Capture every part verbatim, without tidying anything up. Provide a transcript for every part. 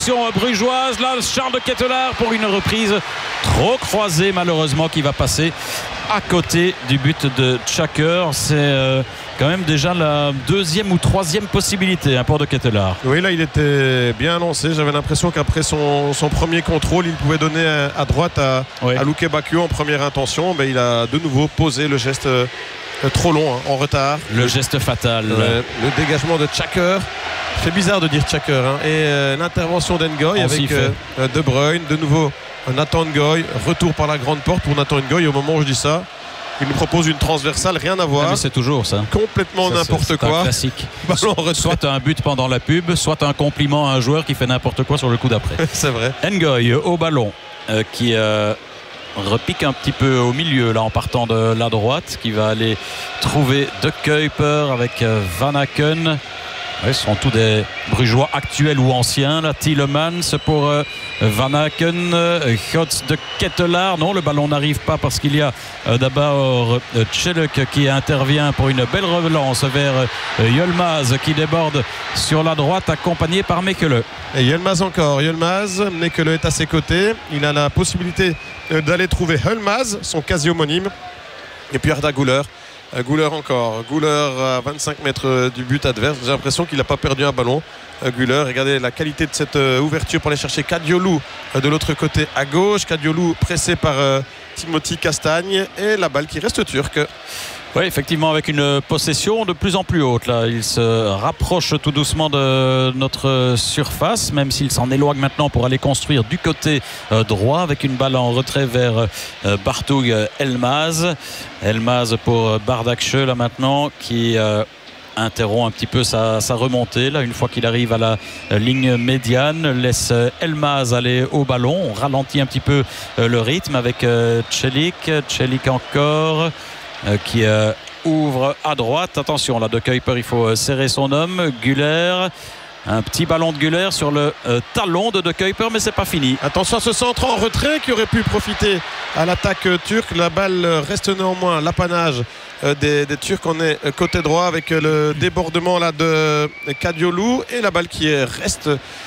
Brugeoise, là Charles de Ketelaar pour une reprise trop croisée malheureusement qui va passer à côté du but de Tchaker. C'est euh, quand même déjà la deuxième ou troisième possibilité hein, pour de Ketelaar. Oui, là il était bien lancé. J'avais l'impression qu'après son, son premier contrôle il pouvait donner à, à droite à, oui. à Luke Bacchio en première intention, mais il a de nouveau posé le geste euh, trop long, hein, en retard. Le geste fatal. Euh, le dégagement de Tchaker. C'est bizarre de dire Tchaker hein. Et euh, l'intervention d'Ngoy avec euh, De Bruyne, de nouveau Nathan Ngoy, retour par la grande porte pour Nathan Ngoy. Au moment où je dis ça, il nous propose une transversale, rien à voir. Ah, mais c'est toujours ça. Complètement ça, n'importe c'est, c'est quoi. Un classique. Soit un but pendant la pub, soit un compliment à un joueur qui fait n'importe quoi sur le coup d'après. C'est vrai. Ngoy au ballon euh, qui euh, repique un petit peu au milieu là en partant de la droite, qui va aller trouver De Kuiper avec euh, Van Aken. Oui, ce sont tous des Brugeois actuels ou anciens. Là, Tielemans pour euh, Van Aken, euh, Gotts de Ketelaar. Non, le ballon n'arrive pas parce qu'il y a euh, d'abord euh, Tcheluk qui intervient pour une belle relance vers euh, Yilmaz qui déborde sur la droite accompagné par Mekele. Et Yilmaz encore. Yilmaz, Mekele est à ses côtés. Il a la possibilité euh, d'aller trouver Yilmaz, son quasi-homonyme. Et puis Arda Güler. Güler encore, Güler à vingt-cinq mètres du but adverse. J'ai l'impression qu'il n'a pas perdu un ballon. Güler, regardez la qualité de cette ouverture pour aller chercher Kadiolou de l'autre côté à gauche. Kadiolou pressé par Timothy Castagne et la balle qui reste turque. Oui, effectivement, avec une possession de plus en plus haute. Là, il se rapproche tout doucement de notre surface, même s'il s'en éloigne maintenant pour aller construire du côté euh, droit, avec une balle en retrait vers euh, Bartug Elmaz. Elmaz pour Bardakche, là maintenant, qui euh, interrompt un petit peu sa, sa remontée. Là, une fois qu'il arrive à la euh, ligne médiane, laisse euh, Elmaz aller au ballon. On ralentit un petit peu euh, le rythme avec euh, Tchelik. Tchelik encore. Euh, qui euh, ouvre à droite. Attention là, De Kuiper, il faut euh, serrer son homme. Güler, un petit ballon de Güler sur le euh, talon de De Kuiper, mais c'est pas fini. Attention à ce centre en retrait qui aurait pu profiter à l'attaque euh, turque. La balle reste néanmoins l'apanage euh, des, des Turcs. On est euh, côté droit avec euh, le débordement là de Kadiolou et la balle qui est, reste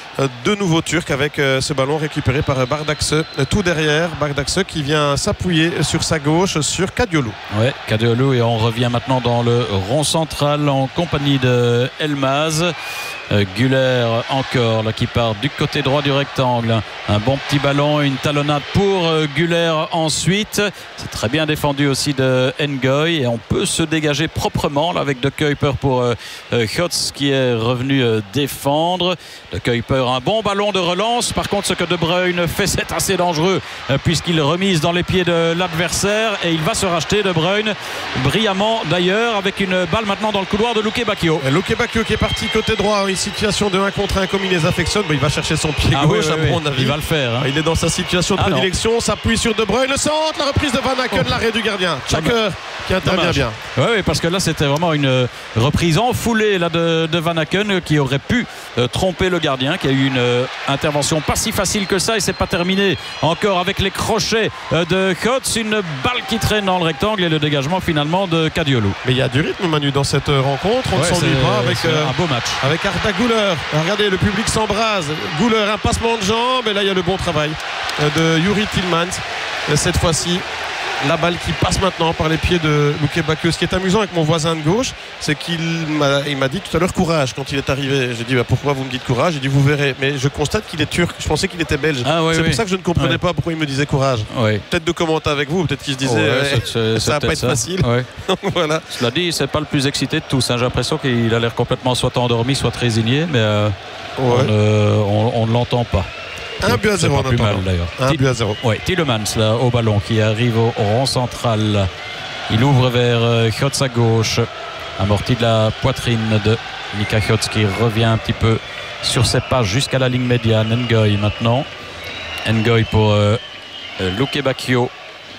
de nouveau turc avec euh, ce ballon récupéré par Bardakse euh, tout derrière. Bardakse qui vient s'appuyer sur sa gauche sur Kadiolou. Ouais, Kadiolou, et on revient maintenant dans le rond central en compagnie de Elmaz. Euh, Güler encore là, qui part du côté droit du rectangle. Un bon petit ballon, une talonnade pour euh, Güler ensuite. C'est très bien défendu aussi de Ngoy et on peut se dégager proprement là, avec De Kuiper pour euh, Gotts qui est revenu euh, défendre. De Kuiper, un bon ballon de relance. Par contre, ce que De Bruyne fait, c'est assez dangereux euh, puisqu'il remise dans les pieds de l'adversaire et il va se racheter. De Bruyne brillamment d'ailleurs avec une balle maintenant dans le couloir de Luke Bacchio. Luke Bacchio qui est parti côté droit. Une situation de un contre un comme il les affectionne. Ben, il va chercher son pied ah gauche oui, à oui, mon oui. avis. Il va le faire. Hein. Il est dans sa situation de ah prédilection. S'appuie sur De Bruyne. Le centre, la reprise de Van Aken, oh. L'arrêt du gardien. Tchaker qui intervient Dommage. bien. Oui, oui, parce que là c'était vraiment une reprise en foulée là, de, de Van Aken qui aurait pu euh, tromper le gardien, qui a eu une euh, intervention pas si facile que ça et c'est pas terminé encore avec les crochets euh, de Gotts. Une balle qui traîne dans le rectangle et le dégagement finalement de Kadiolou. Mais il y a du rythme, Manu, dans cette rencontre. On ne ouais, s'ennuie pas avec euh, un beau match. Avec Arda Güler. Regardez, le public s'embrase. Güler, un passement de jambes et là il y a le bon travail de Youri Tielemans. Cette fois-ci, la balle qui passe maintenant par les pieds de Luke Bacchio. Ce qui est amusant avec mon voisin de gauche, c'est qu'il m'a, il m'a dit tout à l'heure courage quand il est arrivé. J'ai dit bah, pourquoi vous me dites courage? Il dit vous verrez. Mais je constate qu'il est turc. Je pensais qu'il était belge. Ah, oui, c'est oui. pour ça que je ne comprenais ouais. pas pourquoi il me disait courage. Oui. Peut-être de commenter avec vous, peut-être qu'il se disait ouais, ouais, c'est, c'est, ça va pas être ça. facile. Ouais. Voilà. Cela dit, c'est pas le plus excité de tous. Hein. J'ai l'impression qu'il a l'air complètement soit endormi, soit résigné, mais euh, ouais. on, euh, on, on ne l'entend pas. Un but à zéro. Pas plus mal d'ailleurs. Un but à zéro. Oui, Tielemans là au ballon qui arrive au rond central. Il ouvre vers euh, Gotts à gauche. Amorti de la poitrine de Mika Gotts qui revient un petit peu sur ses pas jusqu'à la ligne médiane. Ngoy maintenant. Ngoy pour euh, Luke Bacchio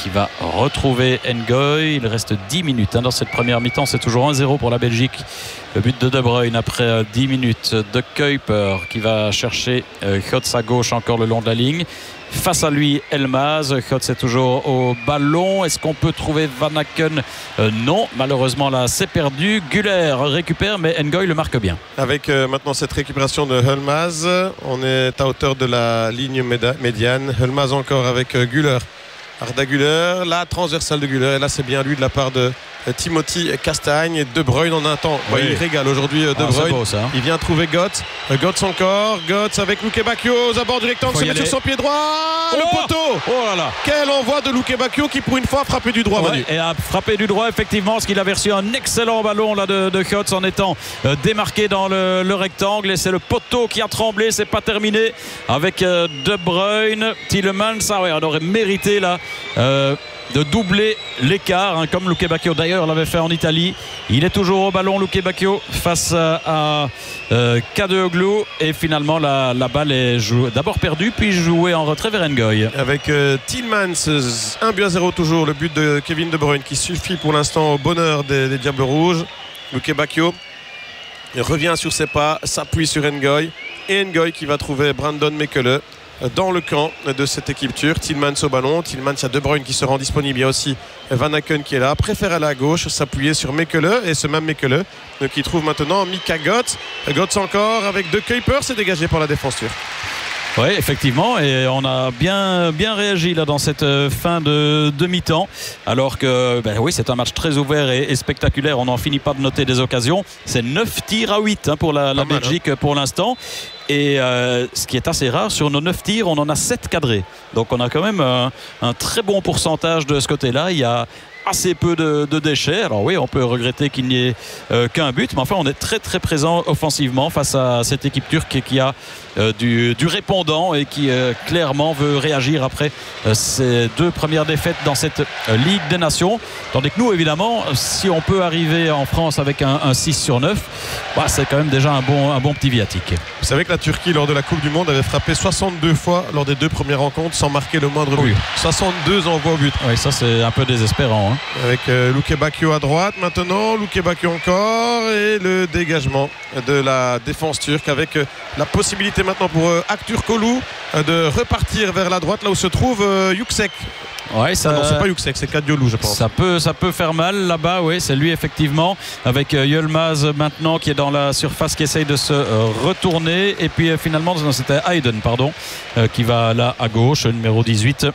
qui va retrouver Ngoy. Il reste dix minutes hein, dans cette première mi-temps. C'est toujours un zéro pour la Belgique. Le but de De Bruyne après euh, dix minutes. De Kuiper qui va chercher euh, Götze à gauche encore le long de la ligne. Face à lui, Elmaz. Götze est toujours au ballon. Est-ce qu'on peut trouver Van Aken? euh, Non, malheureusement là, c'est perdu. Güler récupère, mais Ngoy le marque bien. Avec euh, maintenant cette récupération de Hulmaz, on est à hauteur de la ligne méda- médiane. Hulmaz encore avec euh, Güler. Arda Güler, la transversale de Güler. Et là, c'est bien lui de la part de euh, Timothy Castagne. De Bruyne en un temps. Oui. Ouais, il régale aujourd'hui euh, De Ah, c'est Bruyne. beau, ça, hein. Il vient trouver Götze. Euh, Götze encore. Götze avec Luke Bacchio aux abords du rectangle. Faut Se y met sur aller. son pied droit. Oh Le poteau. Oh là là. Quel envoi de Luke Bacchio qui, pour une fois, a frappé du droit. Ouais, Manu. et a frappé du droit effectivement parce qu'il avait reçu un excellent ballon là de, de Götze en étant euh, démarqué dans le, le rectangle et c'est le poteau qui a tremblé. C'est pas terminé avec euh, De Bruyne. Tielemans, ça ouais, on aurait mérité là euh, de doubler l'écart hein, comme Luke Bacchio d'ailleurs l'avait fait en Italie. Il est toujours au ballon Luke Bacchio face à, à euh, Kadeoglu et finalement la, la balle est jouée, d'abord perdue puis jouée en retrait vers Ngoy. Avec euh, Tielemans, un but à zéro toujours, le but de Kevin De Bruyne qui suffit pour l'instant au bonheur des, des Diables Rouges. Luke Bacchio revient sur ses pas, s'appuie sur Ngoy et Ngoy qui va trouver Brandon Mekele dans le camp de cette équipe turque. Tielemans au ballon, Tielemans, il y a De Bruyne qui se rend disponible, il y a aussi Van Aken qui est là, préfère aller à gauche, s'appuyer sur Mekele et ce même Mekele qui trouve maintenant Mika Götze. Götze encore avec De Kuiper, c'est dégagé par la défense turque. Oui, effectivement, et on a bien, bien réagi là dans cette fin de, de mi-temps, alors que ben oui, c'est un match très ouvert et, et spectaculaire. On n'en finit pas de noter des occasions. C'est neuf tirs à huit hein, pour la, la Belgique hein. pour l'instant. Et euh, ce qui est assez rare, sur nos neuf tirs, on en a sept cadrés. Donc on a quand même un, un très bon pourcentage de ce côté-là. Il y a assez peu de, de déchets. Alors oui, on peut regretter qu'il n'y ait euh, qu'un but, mais enfin on est très très présent offensivement face à cette équipe turque qui a euh, du, du répondant et qui euh, clairement veut réagir après euh, ces deux premières défaites dans cette euh, Ligue des Nations. Tandis que nous, évidemment, si on peut arriver en France avec un, un six sur neuf, bah, c'est quand même déjà un bon, un bon petit viatique. Vous savez que la Turquie, lors de la Coupe du Monde, avait frappé soixante-deux fois lors des deux premières rencontres sans marquer le moindre but. Oui. soixante-deux envois au but. Oui, ça c'est un peu désespérant. Hein. Avec euh, Luke Bacchio à droite maintenant, Luke Bacchio encore et le dégagement de la défense turque avec euh, la possibilité maintenant pour euh, Aktürkoğlu euh, de repartir vers la droite là où se trouve euh, Yüksek. Ouais, ça, ah non, c'est pas Yüksek, c'est Kadıoğlu, je pense. Ça peut, ça peut faire mal là-bas, oui, c'est lui effectivement, avec euh, Yılmaz maintenant qui est dans la surface, qui essaye de se euh, retourner. Et puis euh, finalement, c'était Aydın, pardon, euh, qui va là à gauche, numéro dix-huit.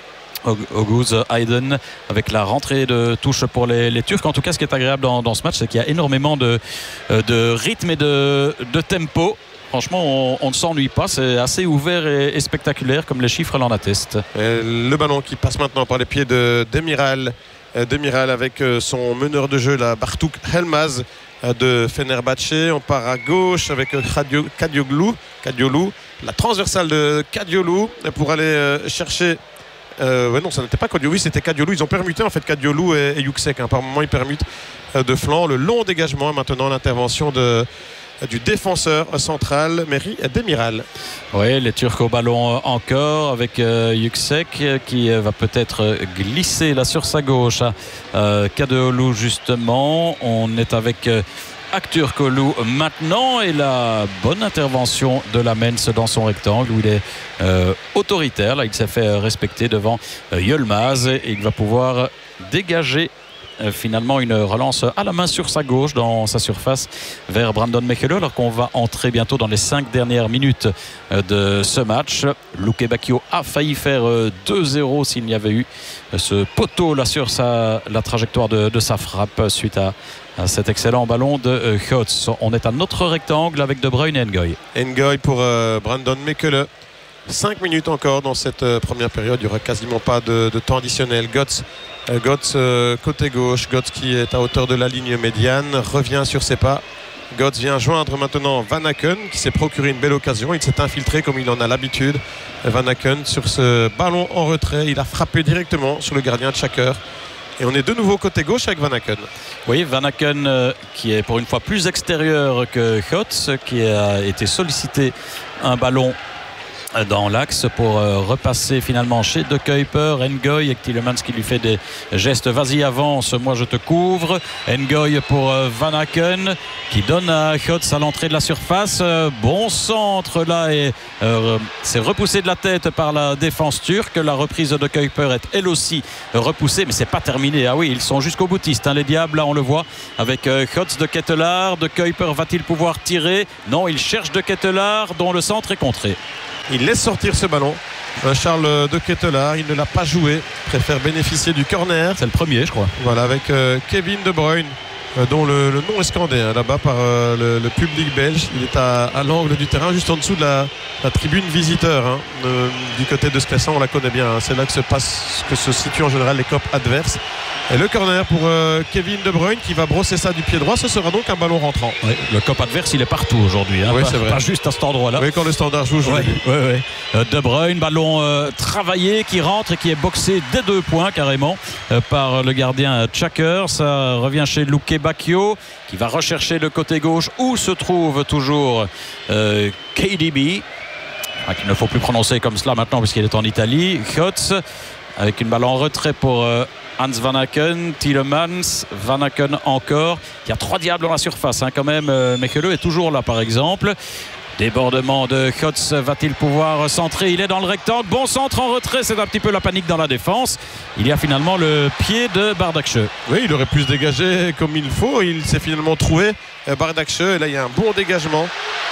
Oguz Aydın avec la rentrée de touche pour les, les Turcs. En tout cas, ce qui est agréable dans, dans ce match, c'est qu'il y a énormément de, de rythme et de, de tempo. Franchement, on, on ne s'ennuie pas. C'est assez ouvert et, et spectaculaire, comme les chiffres l'en attestent. Et le ballon qui passe maintenant par les pieds de Demiral. Demiral avec son meneur de jeu, là, Bartuk Helmaz de Fenerbahçe. On part à gauche avec Kadıoğlu. Kadıoğlu. La transversale de Kadıoğlu pour aller chercher. Euh, ouais, non, ça n'était pas Kadıoğlu, oui, c'était Kadıoğlu. Ils ont permuté en fait Kadıoğlu et, et Yüksek. Hein. Par moment, ils permutent euh, de flanc. Le long dégagement, maintenant l'intervention de, du défenseur central, Meri Demiral. Oui, les Turcs au ballon encore avec euh, Yüksek qui euh, va peut-être glisser là sur sa gauche. Euh, Kadıoğlu justement. On est avec. Euh, Aktürkoğlu maintenant et la bonne intervention de Lamens dans son rectangle où il est euh, autoritaire. Là, il s'est fait respecter devant euh, Yılmaz et il va pouvoir dégager euh, finalement une relance à la main sur sa gauche dans sa surface vers Brandon Mekele, alors qu'on va entrer bientôt dans les cinq dernières minutes euh, de ce match. Luke Bacchio a failli faire euh, deux zéro s'il n'y avait eu euh, ce poteau là sur sa, la trajectoire de, de sa frappe suite à à cet excellent ballon de Götze. On est à notre rectangle avec De Bruyne et Ngoy. Ngoy pour euh, Brandon Mekele. cinq minutes encore dans cette euh, première période. Il n'y aura quasiment pas de, de temps additionnel. Götze, euh, Götze euh, côté gauche. Götze qui est à hauteur de la ligne médiane. Revient sur ses pas. Götze vient joindre maintenant Van Aken qui s'est procuré une belle occasion. Il s'est infiltré comme il en a l'habitude. Van Aken sur ce ballon en retrait. Il a frappé directement sur le gardien de Tchaker. Et on est de nouveau côté gauche avec Van Aken. Oui, Van Aken euh, qui est pour une fois plus extérieur que Götze, qui a été sollicité un ballon dans l'axe pour euh, repasser finalement chez De Kuyper. Ngoy et Tielemans qui lui fait des gestes. Vas-y, avance, moi je te couvre. Ngoy pour euh, Van Aken qui donne à Gotts à l'entrée de la surface. Euh, bon centre là et euh, c'est repoussé de la tête par la défense turque. La reprise de De Kuyper est elle aussi repoussée, mais c'est pas terminé. Ah oui, ils sont jusqu'au boutiste, hein, les diables. Là on le voit avec euh, Gotts, De Ketelaar. De Kuyper va-t-il pouvoir tirer? Non, il cherche De Ketelaar dont le centre est contré. Il laisse sortir ce ballon. Charles De Ketelaar, il ne l'a pas joué. Préfère bénéficier du corner. C'est le premier, je crois. Voilà, avec euh, Kevin De Bruyne, euh, dont le, le nom est scandé hein, là-bas par euh, le, le public belge. Il est à, à l'angle du terrain, juste en dessous de la, la tribune visiteur. Hein, euh, du côté de Sclessin, on la connaît bien. Hein. C'est là que se, passe, que se situent en général les copes adverses. Et le corner pour euh, Kevin De Bruyne qui va brosser ça du pied droit. Ce sera donc un ballon rentrant. Oui, le cop adverse, il est partout aujourd'hui. Hein, oui, pas, c'est vrai. Pas juste à cet endroit-là. Oui, quand le Standard joue, je oui, oui, oui. De Bruyne, ballon euh, travaillé qui rentre et qui est boxé dès deux points carrément euh, par le gardien Tchaker. Ça revient chez Luke Bacchio qui va rechercher le côté gauche où se trouve toujours euh, K D B. Enfin, qu'il ne faut plus prononcer comme cela maintenant puisqu'il est en Italie. Gotts avec une balle en retrait pour euh, Hans Van Aken, Tielemans, Van Aken encore. Il y a trois diables dans la surface hein, quand même. Euh, Mechelen est toujours là par exemple. Débordement de Gotts, va-t-il pouvoir centrer? Il est dans le rectangle, bon centre en retrait, c'est un petit peu la panique dans la défense. Il y a finalement le pied de Bardakche. Oui, il aurait pu se dégager comme il faut. Il s'est finalement trouvé Bardakche. Et là, il y a un bon dégagement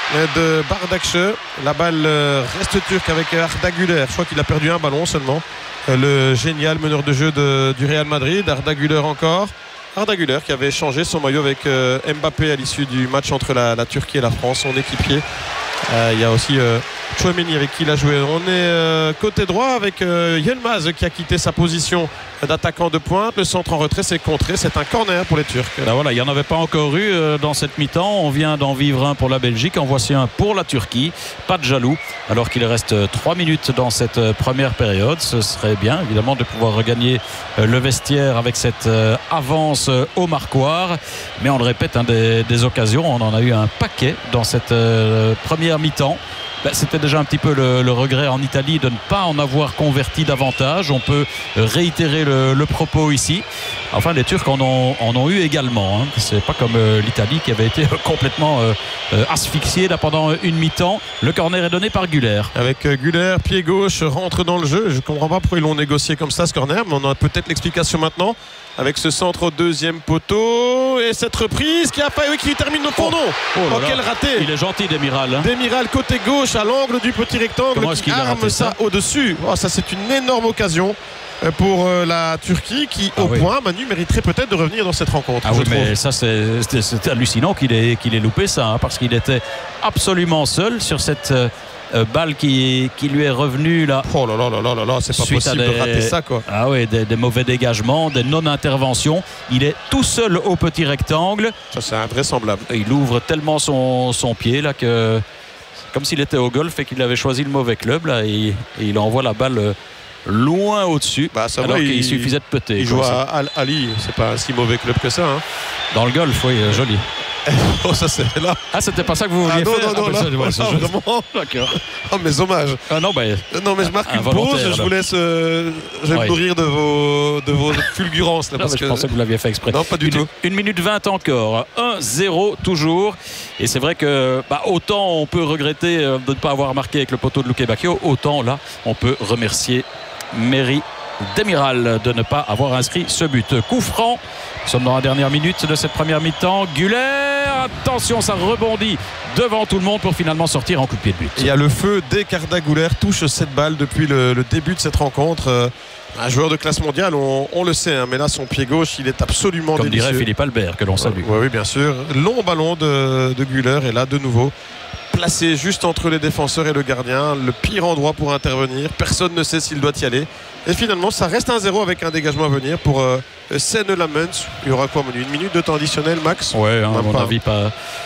de Bardakche. La balle reste turque avec Arda Güler. Je crois qu'il a perdu un ballon seulement. Le génial meneur de jeu de, du Real Madrid. Arda Güler encore. Arda Güler qui avait changé son maillot avec euh, Mbappé à l'issue du match entre la, la Turquie et la France, son équipier. Euh, il y a aussi euh, Chouameni avec qui il a joué. On est euh, côté droit avec euh, Yilmaz qui a quitté sa position d'attaquant de pointe. Le centre en retrait s'est contré. C'est un corner pour les Turcs. Là, voilà, il n'y en avait pas encore eu euh, dans cette mi-temps. On vient d'en vivre un pour la Belgique. En voici un pour la Turquie. Pas de jaloux. Alors qu'il reste trois minutes dans cette euh, première période. Ce serait bien évidemment de pouvoir regagner euh, le vestiaire avec cette euh, avance euh, au marquoir. Mais on le répète, hein, des, des occasions. On en a eu un paquet dans cette euh, première mi-temps. Ben, c'était déjà un petit peu le, le regret en Italie de ne pas en avoir converti davantage. On peut réitérer le, le propos ici. Enfin, les Turcs en ont, en ont eu également. Hein. C'est pas comme euh, l'Italie qui avait été complètement euh, euh, asphyxiée là, pendant une mi-temps. Le corner est donné par Güler. Avec euh, Güler, pied gauche, rentre dans le jeu. Je ne comprends pas pourquoi ils l'ont négocié comme ça ce corner, mais on a peut-être l'explication maintenant. Avec ce centre au deuxième poteau et cette reprise qui a failli, oui, qui termine au fond. Oh, oh, quel raté! Il est gentil, Demiral. Hein. Demiral côté gauche à l'angle du petit rectangle. Comment est-ce qu'il a raté ça, ça au-dessus? Oh, ça c'est une énorme occasion pour la Turquie qui ah, au oui. point Manu mériterait peut-être de revenir dans cette rencontre. Ah oui, mais ça c'est, c'est, c'est hallucinant qu'il ait, qu'il ait loupé ça hein, parce qu'il était absolument seul sur cette Euh, balle qui, qui lui est revenue là. Oh là là là là là là, c'est pas possible des, de rater ça quoi. Ah oui, des, des mauvais dégagements, des non-interventions. Il est tout seul au petit rectangle. Ça c'est invraisemblable. Il ouvre tellement son, son pied là que comme s'il était au golf et qu'il avait choisi le mauvais club là et, et il envoie la balle loin au-dessus. Bah, ça alors va, qu'il il, suffisait de péter. Il joue à Al Ali, c'est pas un si mauvais club que ça. Hein. Dans le golf, oui, joli. Oh, ça c'est là. Ah, c'était pas ça que vous vouliez ah, non, faire. Non, non, ah, là, ça, ouais, là, ça, vraiment. D'accord. Oh, mes hommages. Ah, non, bah, non, mais je marque une pause. Je vous laisse. Euh, je vais ouais. me nourrir de vos, de vos fulgurances. Là, non, parce que je pensais que vous l'aviez fait exprès. Non, pas du une, tout. Une minute vingt encore. un zéro toujours. Et c'est vrai que bah, autant on peut regretter de ne pas avoir marqué avec le poteau de Luke Bacchio, autant là, on peut remercier Merih Demiral de ne pas avoir inscrit ce but. Coup franc. Nous sommes dans la dernière minute de cette première mi-temps. Güler, attention, ça rebondit devant tout le monde pour finalement sortir en coup de pied de but. Il y a le feu dès qu'Arda Güler touche cette balle depuis le, le début de cette rencontre. Euh, un joueur de classe mondiale, on, on le sait, hein, mais là son pied gauche, il est absolument comme délicieux. Comme dirait Philippe Albert, que l'on salue. Oui, oui, bien sûr. Long ballon de, de Güler et là de nouveau placé juste entre les défenseurs et le gardien, le pire endroit pour intervenir. Personne ne sait s'il doit y aller. Et finalement, ça reste un zéro avec un dégagement à venir pour euh, Seine Lamens. Il y aura quoi, Manu? Une minute de temps additionnel, max? Ouais, hein, à mon pas. avis, pas,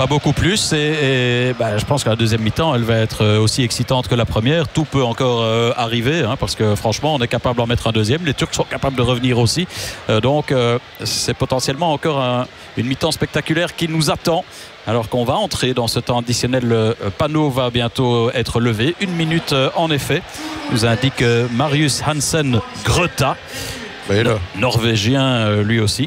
pas beaucoup plus. Et, et bah, je pense que la deuxième mi-temps, elle va être aussi excitante que la première. Tout peut encore euh, arriver, hein, parce que franchement, on est capable d'en mettre un deuxième. Les Turcs sont capables de revenir aussi. Euh, donc, euh, c'est potentiellement encore un, une mi-temps spectaculaire qui nous attend. Alors qu'on va entrer dans ce temps additionnel, le panneau va bientôt être levé. Une minute en effet, nous indique Marius Hansen Greta, norvégien lui aussi.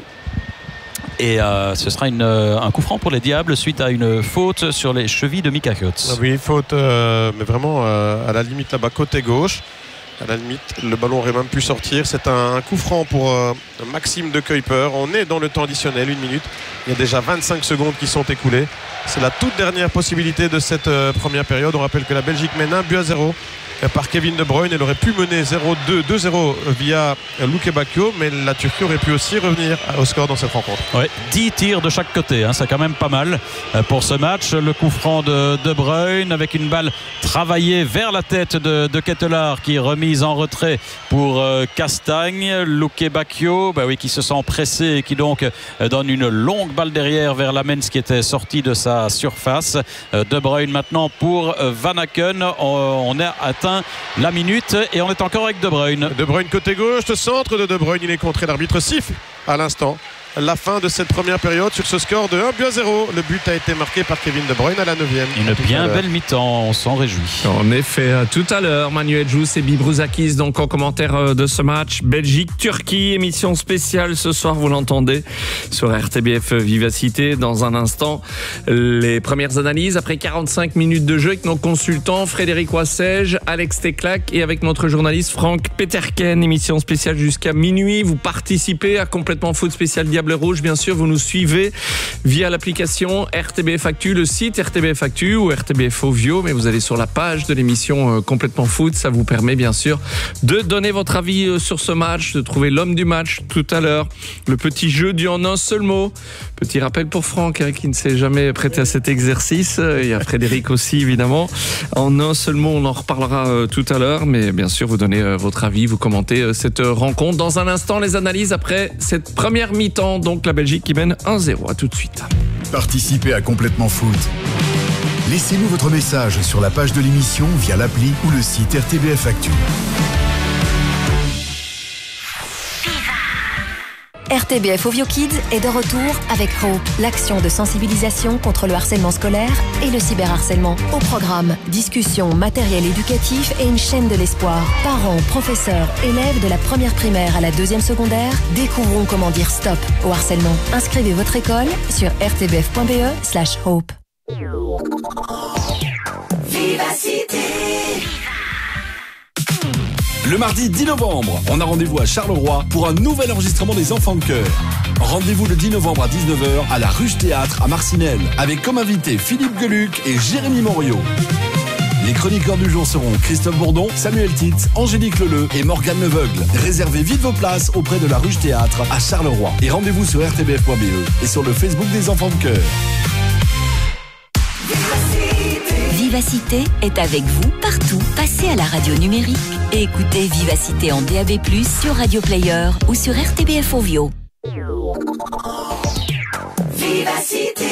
Et euh, ce sera une, un coup franc pour les Diables suite à une faute sur les chevilles de Mika Kotz. Oui, faute, euh, mais vraiment euh, à la limite là-bas, côté gauche. À la limite, le ballon aurait même pu sortir. C'est un, un coup franc pour euh, Maxime de Kuiper. On est dans le temps additionnel, une minute. Il y a déjà vingt-cinq secondes qui sont écoulées. C'est la toute dernière possibilité de cette euh, première période. On rappelle que la Belgique mène un but à zéro par Kevin De Bruyne. Elle aurait pu mener zéro deux, deux zéro via Luke Bacchio, mais la Turquie aurait pu aussi revenir au score dans cette rencontre. Ouais, dix tirs de chaque côté, hein, c'est quand même pas mal pour ce match. Le coup franc de De Bruyne avec une balle travaillée vers la tête de, de Ketelaar qui est remise en retrait pour euh, Castagne. Luke Bacchio, bah oui, qui se sent pressé et qui donc euh, donne une longue balle derrière vers Lamens qui était sorti de sa surface. Euh, De Bruyne maintenant pour euh, Van Aken. On, on a atteint la minute et on est encore avec De Bruyne. De Bruyne côté gauche, le centre de De Bruyne, il est contré. L'arbitre siffle à l'instant la fin de cette première période sur ce score de un but à zéro. Le but a été marqué par Kevin De Bruyne à la neuvième. Une bien belle mi-temps, on s'en réjouit. En effet, tout à l'heure, Manuel Jousse et Bibrouzakis donc en commentaire de ce match Belgique-Turquie, émission spéciale ce soir, vous l'entendez sur R T B F Vivacité. Dans un instant, les premières analyses après quarante-cinq minutes de jeu avec nos consultants Frédéric Wassège, Alex Teclac et avec notre journaliste Franck Peterken. Émission spéciale jusqu'à minuit. Vous participez à Complètement Foot spécial Diable Rouge, bien sûr, vous nous suivez via l'application R T B F Actu, le site R T B F Actu ou R T B F Ovio, mais vous allez sur la page de l'émission Complètement Foot, ça vous permet bien sûr de donner votre avis sur ce match, de trouver l'homme du match tout à l'heure, le petit jeu du en un seul mot. Petit rappel pour Franck hein, qui ne s'est jamais prêté à cet exercice, il y a Frédéric aussi évidemment. En un seul mot, on en reparlera euh, tout à l'heure, mais bien sûr vous donnez euh, votre avis, vous commentez euh, cette euh, rencontre. Dans un instant, les analyses après cette première mi-temps, donc la Belgique qui mène un zéro. À tout de suite. Participez à Complètement Foot. Laissez-nous votre message sur la page de l'émission via l'appli ou le site R T B F Actu. R T B F Ovio Kids est de retour avec Hope, l'action de sensibilisation contre le harcèlement scolaire et le cyberharcèlement. Au programme, discussion, matériel éducatif et une chaîne de l'espoir. Parents, professeurs, élèves de la première primaire à la deuxième secondaire, découvrons comment dire stop au harcèlement. Inscrivez votre école sur r t b f point b e slash hope. Vivacité. Le mardi dix novembre, on a rendez-vous à Charleroi pour un nouvel enregistrement des Enfants de Chœur. Rendez-vous le dix novembre à dix-neuf heures à la Ruche Théâtre à Marcinelle, avec comme invités Philippe Geluc et Jérémy Morio. Les chroniqueurs du jour seront Christophe Bourdon, Samuel Titz, Angélique Leleu et Morgane Leveugle. Réservez vite vos places auprès de la Ruche Théâtre à Charleroi. Et rendez-vous sur r t b f point b e et sur le Facebook des Enfants de Chœur. Vivacité est avec vous partout. Passez à la radio numérique et écoutez Vivacité en D A B plus, sur Radio Player ou sur R T B F Ovio. Vivacité.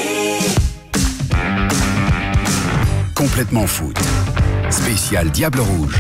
Complètement Foot. Spécial Diable Rouge.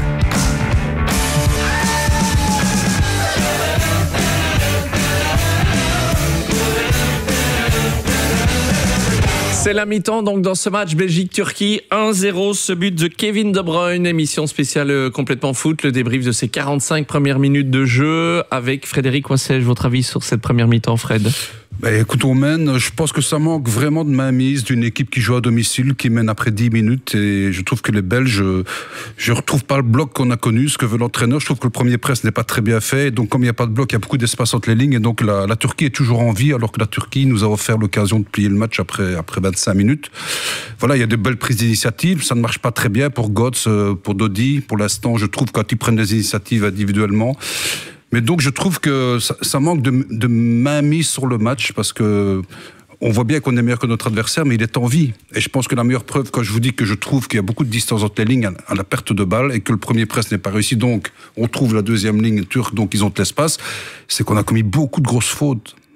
C'est la mi-temps donc dans ce match Belgique-Turquie, un zéro, ce but de Kevin De Bruyne, émission spéciale Complètement Foot, le débrief de ces quarante-cinq premières minutes de jeu avec Frédéric Wassège. Votre avis sur cette première mi-temps, Fred ? Bah, écoute, on mène, je pense que ça manque vraiment de mainmise d'une équipe qui joue à domicile, qui mène après dix minutes, et je trouve que les Belges, je ne retrouve pas le bloc qu'on a connu, ce que veut l'entraîneur. Je trouve que le premier press n'est pas très bien fait, et donc comme il n'y a pas de bloc, il y a beaucoup d'espace entre les lignes, et donc la, la Turquie est toujours en vie, alors que la Turquie nous a offert l'occasion de plier le match après, après vingt-cinq minutes. Voilà, il y a de belles prises d'initiative, ça ne marche pas très bien pour Götze, pour Dodi, pour l'instant, je trouve, quand ils prennent des initiatives individuellement. Mais donc je trouve que ça, ça manque de, de mainmise sur le match, parce que on voit bien qu'on est meilleur que notre adversaire, mais il est en vie. Et je pense que la meilleure preuve, quand je vous dis que je trouve qu'il y a beaucoup de distance entre les lignes à, à la perte de balle, et que le premier press n'est pas réussi, donc on trouve la deuxième ligne turque, donc ils ont de l'espace, c'est qu'on a commis beaucoup de grosses fautes.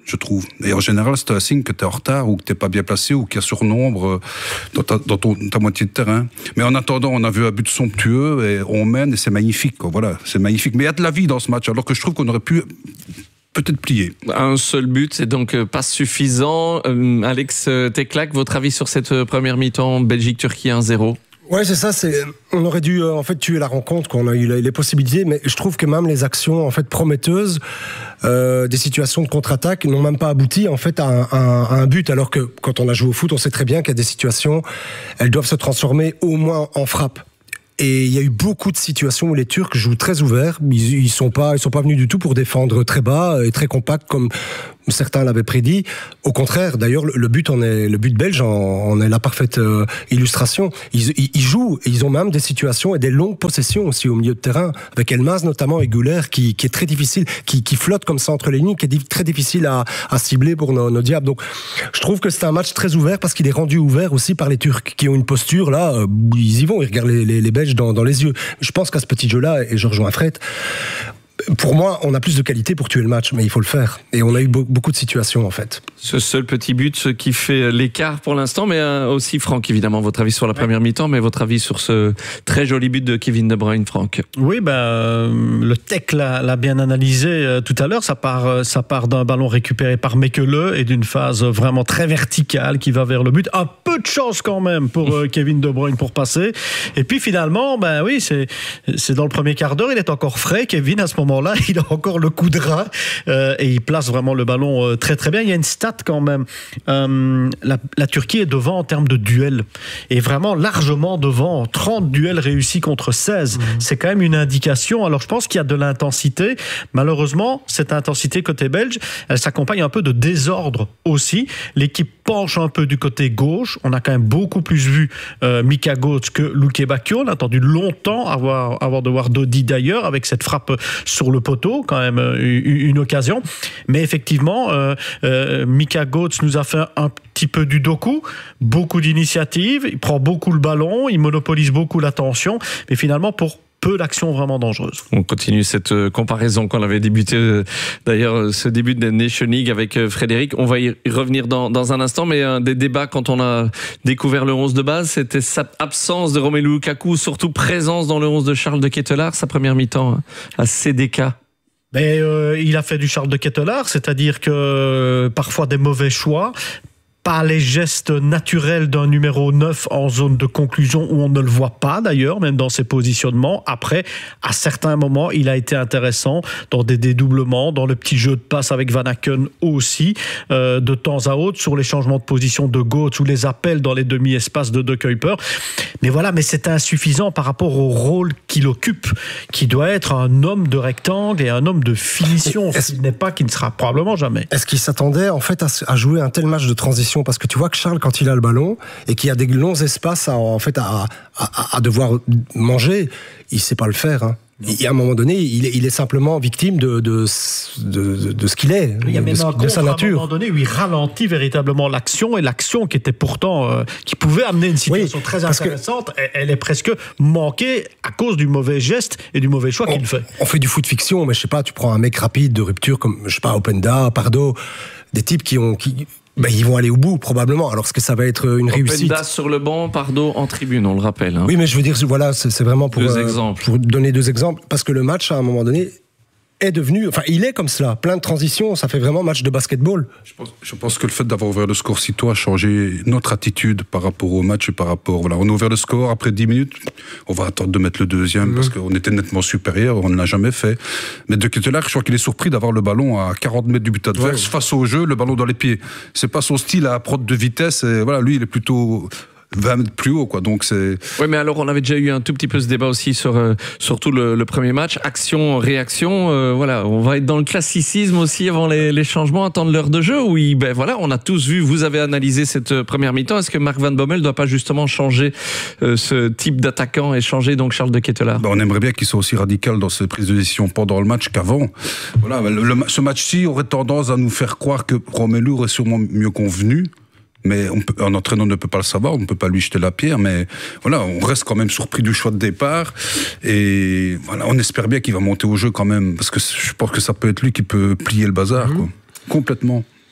je trouve. Et en général, c'est un signe que tu es en retard ou que tu n'es pas bien placé ou qu'il y a surnombre dans, ta, dans ton, ta moitié de terrain. Mais en attendant, on a vu un but somptueux et on mène et c'est magnifique. Quoi. Voilà, c'est magnifique. Mais il y a de la vie dans ce match, alors que je trouve qu'on aurait pu peut-être plier. Un seul but, c'est donc pas suffisant. Euh, Alex Teclac, votre avis sur cette première mi-temps Belgique-Turquie un zéro? Ouais, c'est ça. C'est, on aurait dû euh, en fait tuer la rencontre quand on a eu les, les possibilités, mais je trouve que même les actions en fait prometteuses, euh, des situations de contre-attaque n'ont même pas abouti en fait à un, à, à un but. Alors que quand on a joué au foot, on sait très bien qu'il y a des situations, elles doivent se transformer au moins en frappe. Et il y a eu beaucoup de situations où les Turcs jouent très ouverts. Ils, ils sont pas, ils sont pas venus du tout pour défendre très bas et très compact comme certains l'avaient prédit. Au contraire, d'ailleurs, le but en est, le but belge en, en est la parfaite euh, illustration. Ils, ils, ils jouent, et ils ont même des situations et des longues possessions aussi au milieu de terrain, avec Elmas notamment et Güler, qui, qui est très difficile, qui, qui flotte comme ça entre les lignes, qui est très difficile à, à cibler pour nos, nos diables. Donc, je trouve que c'est un match très ouvert parce qu'il est rendu ouvert aussi par les Turcs, qui ont une posture là, euh, ils y vont, ils regardent les, les, les Belges dans, dans les yeux. Je pense qu'à ce petit jeu-là, et je rejoins Fred, pour moi, on a plus de qualité pour tuer le match, mais il faut le faire. Et on a eu beaucoup de situations, en fait. Ce seul petit but, ce qui fait l'écart pour l'instant, mais aussi, Franck, évidemment, votre avis sur la première mi-temps, mais votre avis sur ce très joli but de Kevin De Bruyne, Franck. Oui, ben, euh, le Tech l'a, l'a bien analysé euh, tout à l'heure. Ça part, ça part d'un ballon récupéré par Mekele et d'une phase vraiment très verticale qui va vers le but. Un peu de chance quand même pour euh, Kevin De Bruyne pour passer. Et puis finalement, ben oui, c'est, c'est dans le premier quart d'heure, il est encore frais, Kevin, à ce moment là, il a encore le coup de rein euh, et il place vraiment le ballon euh, très très bien. Il y a une stat quand même. Euh, la, la Turquie est devant en termes de duels et vraiment largement devant. trente duels réussis contre seize. Mmh. C'est quand même une indication. Alors je pense qu'il y a de l'intensité. Malheureusement, cette intensité côté belge, elle s'accompagne un peu de désordre aussi. L'équipe penche un peu du côté gauche. On a quand même beaucoup plus vu euh, Mika Götze que Luke Bacchio. On a attendu longtemps avant, avant de voir Dodi d'ailleurs avec cette frappe sur le poteau, quand même une occasion. Mais effectivement, euh, euh, Mika Götze nous a fait un petit peu du doku, beaucoup d'initiatives, il prend beaucoup le ballon, il monopolise beaucoup l'attention, mais finalement pour peu d'actions vraiment dangereuses. On continue cette comparaison qu'on avait débuté, d'ailleurs, ce début de Nation League avec Frédéric. On va y revenir dans, dans un instant, mais un des débats quand on a découvert le onze de base, c'était sa absence de Romelu Lukaku, surtout présence dans le onze de Charles de Ketelaere, sa première mi-temps à C D K. Mais euh, il a fait du Charles de Ketelaere, c'est-à-dire que euh, parfois des mauvais choix, pas les gestes naturels d'un numéro neuf en zone de conclusion où on ne le voit pas d'ailleurs, même dans ses positionnements. Après, à certains moments, il a été intéressant dans des dédoublements, dans le petit jeu de passe avec Van Aken aussi, euh, de temps à autre, sur les changements de position de Götze ou les appels dans les demi-espaces de De Kuyper. Mais voilà, mais c'est insuffisant par rapport au rôle qu'il occupe, qui doit être un homme de rectangle et un homme de finition, ce qu'il n'est pas, qui ne sera probablement jamais. Est-ce qu'il s'attendait en fait à, à jouer un tel match de transition? Parce que tu vois que Charles, quand il a le ballon et qu'il y a des longs espaces à, en fait, à, à, à devoir manger, il ne sait pas le faire. Hein. Et à un moment donné, il est, il est simplement victime de, de, de, de ce qu'il est, il y a même de, un de sa nature. À un moment donné où il ralentit véritablement l'action, et l'action qui était pourtant, euh, qui pouvait amener une situation oui, très intéressante, que, elle est presque manquée à cause du mauvais geste et du mauvais choix on, qu'il fait. On fait du foot fiction, mais je sais pas, tu prends un mec rapide de rupture comme, je sais pas, Openda, Pardo, des types qui ont... Qui, ben, ils vont aller au bout, probablement. Alors, est-ce que ça va être une réussite? Openda sur le banc, Pardo en tribune, on le rappelle. Hein. Oui, mais je veux dire, voilà, c'est, c'est vraiment pour, deux euh, exemples. pour donner deux exemples. Parce que le match, à un moment donné, est devenu... Enfin, il est comme cela. Plein de transitions. Ça fait vraiment match de basketball. Je pense, je pense que le fait d'avoir ouvert le score si tôt a changé notre attitude par rapport au match et par rapport... Voilà, on a ouvert le score, après dix minutes, on va attendre de mettre le deuxième mmh. parce qu'on était nettement supérieur, on ne l'a jamais fait. Mais de Ketelaere, je crois qu'il est surpris d'avoir le ballon à quarante mètres du but adverse, ouais. face au jeu, le ballon dans les pieds. C'est pas son style à prod de vitesse. Et voilà, lui, il est plutôt... vingt mètres plus haut, quoi. Donc c'est. Oui, mais alors on avait déjà eu un tout petit peu ce débat aussi sur euh, surtout le, le premier match, action, réaction. Euh, voilà, on va être dans le classicisme aussi avant les, les changements, attendre l'heure de jeu. Oui, ben voilà, on a tous vu. Vous avez analysé cette première mi-temps. Est-ce que Mark Van Bommel ne doit pas justement changer euh, ce type d'attaquant et changer donc Charles de Ketelaere? Ben, on aimerait bien qu'il soit aussi radical dans ses prises de décision pendant le match qu'avant. Voilà, le, le, ce match-ci aurait tendance à nous faire croire que Romelu aurait sûrement mieux convenu. Mais on peut, un entraîneur ne peut pas le savoir, on ne peut pas lui jeter la pierre, mais voilà, on reste quand même surpris du choix de départ, et voilà, on espère bien qu'il va monter au jeu quand même, parce que je pense que ça peut être lui qui peut plier le bazar, mmh. quoi. Complètement.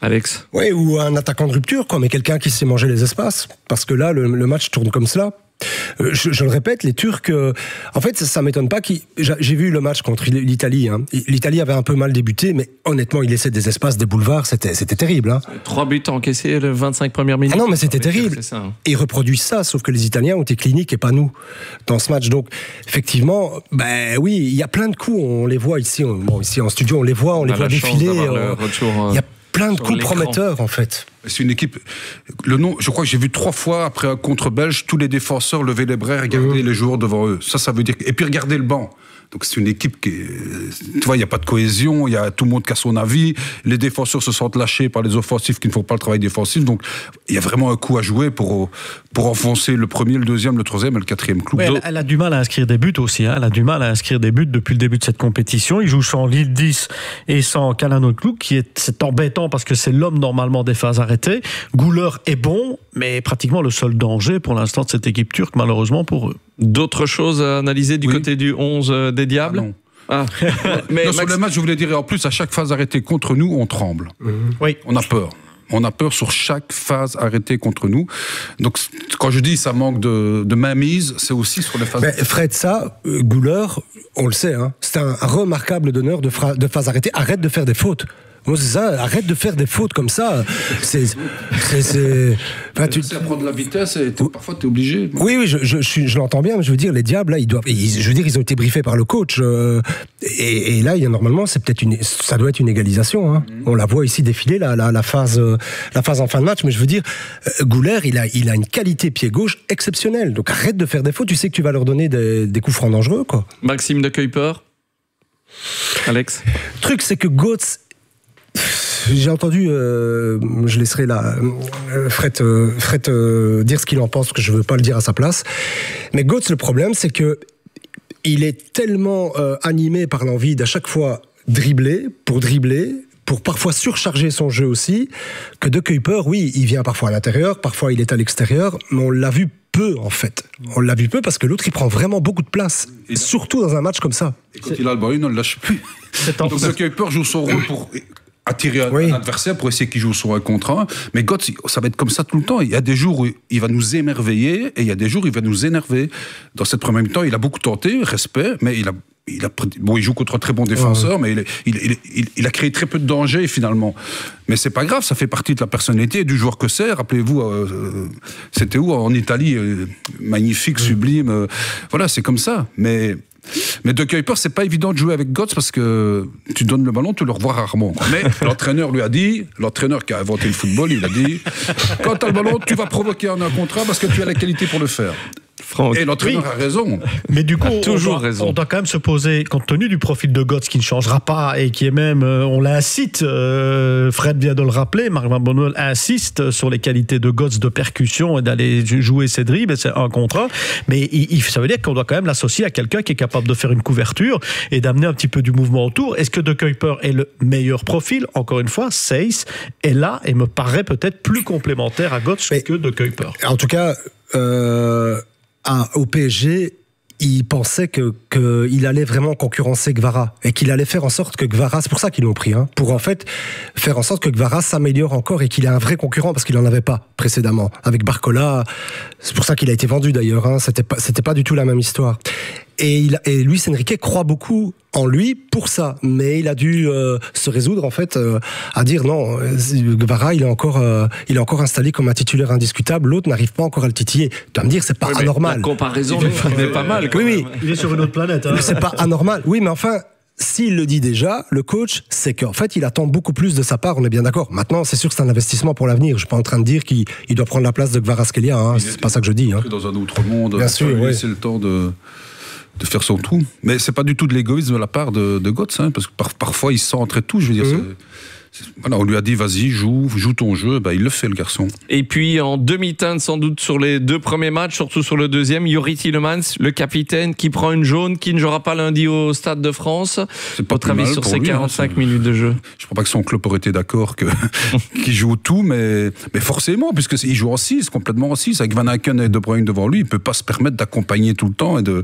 Alex. Oui, ou un attaquant de rupture, quoi, mais quelqu'un qui sait manger les espaces. Parce que là, le, le match tourne comme cela. Euh, je, je le répète, les Turcs, euh, en fait, ça, ça m'étonne pas. Qu'ils, j'ai vu le match contre l'Italie. Hein. L'Italie avait un peu mal débuté, mais honnêtement, il laissait des espaces, des boulevards. C'était, c'était terrible. Hein. Trois buts encaissés les vingt-cinq premières minutes. Ah non, mais c'était terrible. Ça, hein. Et ils reproduisent ça, sauf que les Italiens ont été cliniques et pas nous dans ce match. Donc, effectivement, ben oui, il y a plein de coups. On les voit ici. On, bon, ici en studio, on les voit, on, on les voit défiler. Euh, il y a plein de coups l'écran. Prometteurs, en fait. C'est une équipe. Le nom, je crois que j'ai vu trois fois après un contre belge, tous les défenseurs lever les bras et regarder mmh. les joueurs devant eux. Ça, ça veut dire. Et puis regarder le banc. Donc c'est une équipe qui, tu vois, il n'y a pas de cohésion, il y a tout le monde qui a son avis, les défenseurs se sentent lâchés par les offensifs qui ne font pas le travail défensif, donc il y a vraiment un coup à jouer pour, pour enfoncer le premier, le deuxième, le troisième et le quatrième clou. Ouais, elle, elle a du mal à inscrire des buts aussi, hein. Elle a du mal à inscrire des buts depuis le début de cette compétition. Il joue sans Lille dix et sans Calhanoglu, qui est, c'est embêtant parce que c'est l'homme normalement des phases arrêtées. Gouler est bon, mais pratiquement le seul danger pour l'instant de cette équipe turque, malheureusement pour eux. D'autres choses à analyser du oui. côté du onze des Diables? ah non. Ah. Mais non, Max... Sur le match, je voulais dire, en plus, à chaque phase arrêtée contre nous, on tremble. Mmh. Oui. On a peur. On a peur sur chaque phase arrêtée contre nous. Donc, quand je dis ça manque de, de mainmise, c'est aussi sur les phases. Mais Fred, ça, euh, Gouler, on le sait, hein, c'est un remarquable donneur de, fra- de phases arrêtées. Arrête de faire des fautes. Moi, c'est ça, arrête de faire des fautes comme ça. C'est. c'est, c'est... Enfin, tu sais prendre la vitesse et t'es, parfois tu es obligé. Oui, oui, je, je, je, je l'entends bien, mais je veux dire, les Diables, là, ils doivent. Ils, je veux dire, ils ont été briefés par le coach. Euh, et, et là, il y a normalement, c'est peut-être une, ça doit être une égalisation. Hein. Mm-hmm. On la voit ici défiler, la, la, la, phase, la phase en fin de match. Mais je veux dire, euh, Gouler, il a, il a une qualité pied gauche exceptionnelle. Donc arrête de faire des fautes, tu sais que tu vas leur donner des, des coups francs dangereux, quoi. Maxime de Kuyper. Alex. Le truc, c'est que Götze. J'ai entendu, euh, je laisserai là, euh, Fred, euh, Fred euh, dire ce qu'il en pense, parce que je ne veux pas le dire à sa place. Mais Götze, le problème, c'est que il est tellement euh, animé par l'envie d'à chaque fois dribbler, pour dribbler, pour parfois surcharger son jeu aussi, que De Kuyper, oui, il vient parfois à l'intérieur, parfois il est à l'extérieur, mais on l'a vu peu, en fait. On l'a vu peu parce que l'autre, il prend vraiment beaucoup de place, et surtout dans un match comme ça. Et quand il a le ballon, il ne le lâche plus. Donc De Kuyper joue son rôle pour attirer un oui. adversaire pour essayer qu'il joue sur un contre un. Mais Götze, ça va être comme ça tout le temps. Il y a des jours où il va nous émerveiller et il y a des jours où il va nous énerver. Dans cette première mi-temps, il a beaucoup tenté, respect, mais il a, il a, bon, il joue contre un très bon défenseur, ouais. mais il, il, il, il a créé très peu de danger finalement. Mais c'est pas grave, ça fait partie de la personnalité du joueur que c'est. Rappelez-vous, euh, c'était où en Italie, euh, magnifique, ouais. sublime. Euh, voilà, c'est comme ça. Mais Mais De Kuyper, c'est pas évident de jouer avec Götze parce que tu donnes le ballon, tu le revois rarement. Mais l'entraîneur lui a dit, l'entraîneur qui a inventé le football, il a dit, quand tu as le ballon, tu vas provoquer un contrat parce que tu as la qualité pour le faire. Franck. Et l'entraîneur oui. a raison. Mais du coup, on, toujours doit, raison. on doit quand même se poser, compte tenu du profil de Götze qui ne changera pas et qui est même, on l'incite, euh, Fred vient de le rappeler, Marc Van Bommel insiste sur les qualités de Götze de percussion et d'aller jouer ses dribbles, c'est un contre un. Mais il, il, ça veut dire qu'on doit quand même l'associer à quelqu'un qui est capable de faire une couverture et d'amener un petit peu du mouvement autour. Est-ce que De Kuyper est le meilleur profil? Encore une fois, Seyss est là et me paraît peut-être plus complémentaire à Götze Mais, que De Kuyper. En tout cas, euh... Ah, au P S G, il pensait que qu'il allait vraiment concurrencer Kvara et qu'il allait faire en sorte que Kvara, c'est pour ça qu'ils l'ont pris, hein, pour en fait faire en sorte que Kvara s'améliore encore et qu'il ait un vrai concurrent parce qu'il en avait pas précédemment. Avec Barcola, c'est pour ça qu'il a été vendu d'ailleurs. Hein, c'était pas c'était pas du tout la même histoire. Et, il, et Luis Enrique croit beaucoup en lui pour ça, mais il a dû euh, se résoudre en fait euh, à dire non, Kvara il est encore euh, il est encore installé comme un titulaire indiscutable, l'autre n'arrive pas encore à le titiller. Tu vas me dire c'est pas oui, anormal. La comparaison n'est pas mal. Oui oui. Il est sur une autre planète. Hein. C'est pas anormal. Oui mais enfin. S'il le dit déjà, le coach, c'est qu'en fait, il attend beaucoup plus de sa part, on est bien d'accord. Maintenant, c'est sûr que c'est un investissement pour l'avenir. Je suis pas en train de dire qu'il il doit prendre la place de Kvaratskhelia, hein. C'est pas ça que je dis. Hein. Dans un autre monde, bien sûr, oui. C'est le temps de... de faire son trou. Mais c'est pas du tout de l'égoïsme de la part de, de Götze, hein, parce que par, parfois il se sent entrer tout, je veux dire. Mmh. C'est, c'est, voilà, on lui a dit vas-y, joue, joue ton jeu, bah, il le fait le garçon. Et puis en demi-teinte sans doute sur les deux premiers matchs, surtout sur le deuxième, Youri Tielemans, le capitaine qui prend une jaune, qui ne jouera pas lundi au Stade de France. C'est pas Votre avis sur ces lui, quarante-cinq hein, minutes de jeu? Je crois pas que son club aurait été d'accord que, qu'il joue tout, mais, mais forcément, puisqu'il joue en six, complètement en six, avec Van Aken et De Bruyne devant lui, il peut pas se permettre d'accompagner tout le temps et de,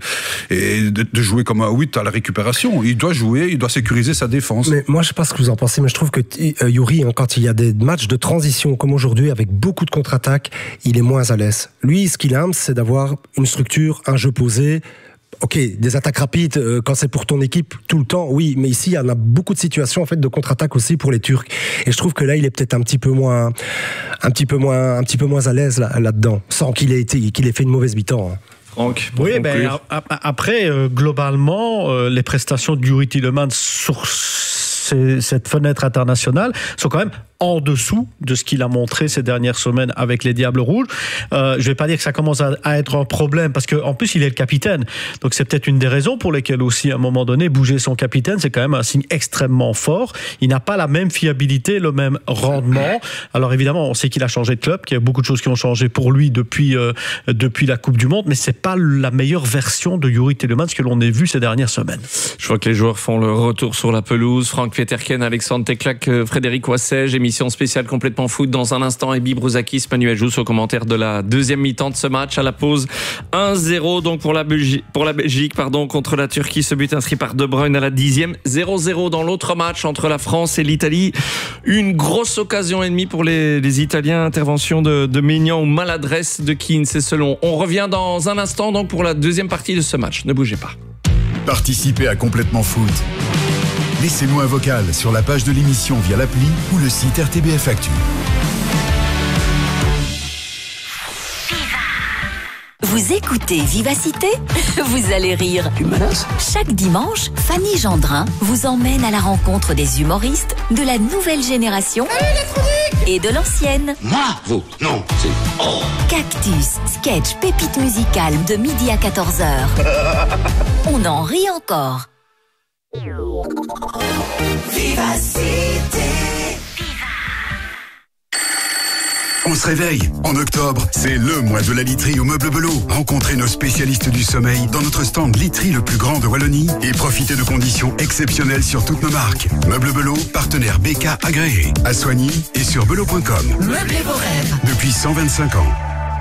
et de, de jouer comme un huit à la récupération. Il doit jouer, il doit sécuriser sa défense. Mais moi je sais pas ce que vous en pensez, mais je trouve que Yuri, hein, quand il y a des matchs de transition comme aujourd'hui, avec beaucoup de contre-attaques, il est moins à l'aise. Lui, ce qu'il aime, c'est d'avoir une structure, un jeu posé. Ok, des attaques rapides euh, quand c'est pour ton équipe tout le temps, oui, mais ici il y en a beaucoup de situations en fait de contre-attaque aussi pour les Turcs. Et je trouve que là il est peut-être un petit peu moins, un petit peu moins, un petit peu moins à l'aise là, là-dedans, sans qu'il ait été, qu'il ait fait une mauvaise mi-temps. Hein. Franck, oui, ben, après, euh, globalement, euh, les prestations de Yuri Tielemans sur ces, cette fenêtre internationale sont quand même en dessous de ce qu'il a montré ces dernières semaines avec les Diables Rouges. Euh, je vais pas dire que ça commence à, à être un problème, parce qu'en plus, il est le capitaine. Donc, c'est peut-être une des raisons pour lesquelles aussi, à un moment donné, bouger son capitaine, c'est quand même un signe extrêmement fort. Il n'a pas la même fiabilité, le même rendement. Alors, évidemment, on sait qu'il a changé de club, qu'il y a beaucoup de choses qui ont changé pour lui depuis, euh, depuis la Coupe du Monde, mais c'est pas la meilleure version de Yuri Tielemans que l'on ait vu ces dernières semaines. Je vois que les joueurs font le retour sur la pelouse. Franck Peterken, Alexandre Teclac, Frédéric Wassège, émission spéciale complètement foot dans un instant. Ebi Brouzakis, Manuel Jousse au commentaire de la deuxième mi-temps de ce match. À la pause, un zéro donc pour la Belgique, pour la Belgique pardon, contre la Turquie. Ce but inscrit par De Bruyne à la dixième. zéro zéro dans l'autre match entre la France et l'Italie. Une grosse occasion et demie pour les, les Italiens. Intervention de, de Maignan ou maladresse de Keane, c'est selon. On revient dans un instant donc pour la deuxième partie de ce match. Ne bougez pas. Participez à Complètement Foot. Laissez-nous un vocal sur la page de l'émission via l'appli ou le site R T B F Actu. Vous écoutez Vivacité? Vous allez rire. Tu menaces? Chaque dimanche, Fanny Gendrin vous emmène à la rencontre des humoristes de la nouvelle génération et de l'ancienne. Moi? Vous? Non, c'est... Oh. Cactus, sketch, pépite musicale de midi à quatorze heures. On en rit encore. Vivacité. On se réveille. En octobre, c'est le mois de la literie au Meuble Belot. Rencontrez nos spécialistes du sommeil dans notre stand literie le plus grand de Wallonie et profitez de conditions exceptionnelles sur toutes nos marques. Meuble Belot, partenaire B K agréé, à Soigny et sur belot point com. Meublez vos rêves. Depuis cent vingt-cinq ans.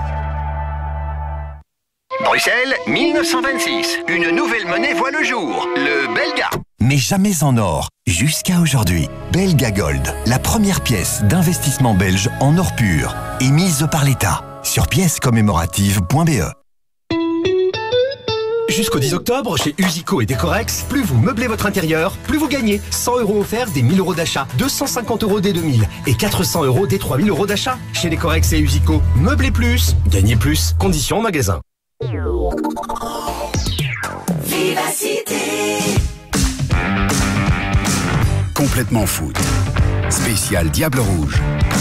Bruxelles, mille neuf cent vingt-six. Une nouvelle monnaie voit le jour, le Belga. Mais jamais en or, jusqu'à aujourd'hui. Belga Gold, la première pièce d'investissement belge en or pur, émise par l'État, sur pièces commémoratives point b e. Jusqu'au dix octobre, chez Usico et Decorex, plus vous meublez votre intérieur, plus vous gagnez. cent euros offerts des mille euros d'achat, deux cent cinquante euros des deux mille et quatre cents euros des trois mille euros d'achat. Chez Decorex et Usico, meublez plus, gagnez plus. Conditions en magasin. Vivacité. Complètement Foot. Spécial Diable Rouge.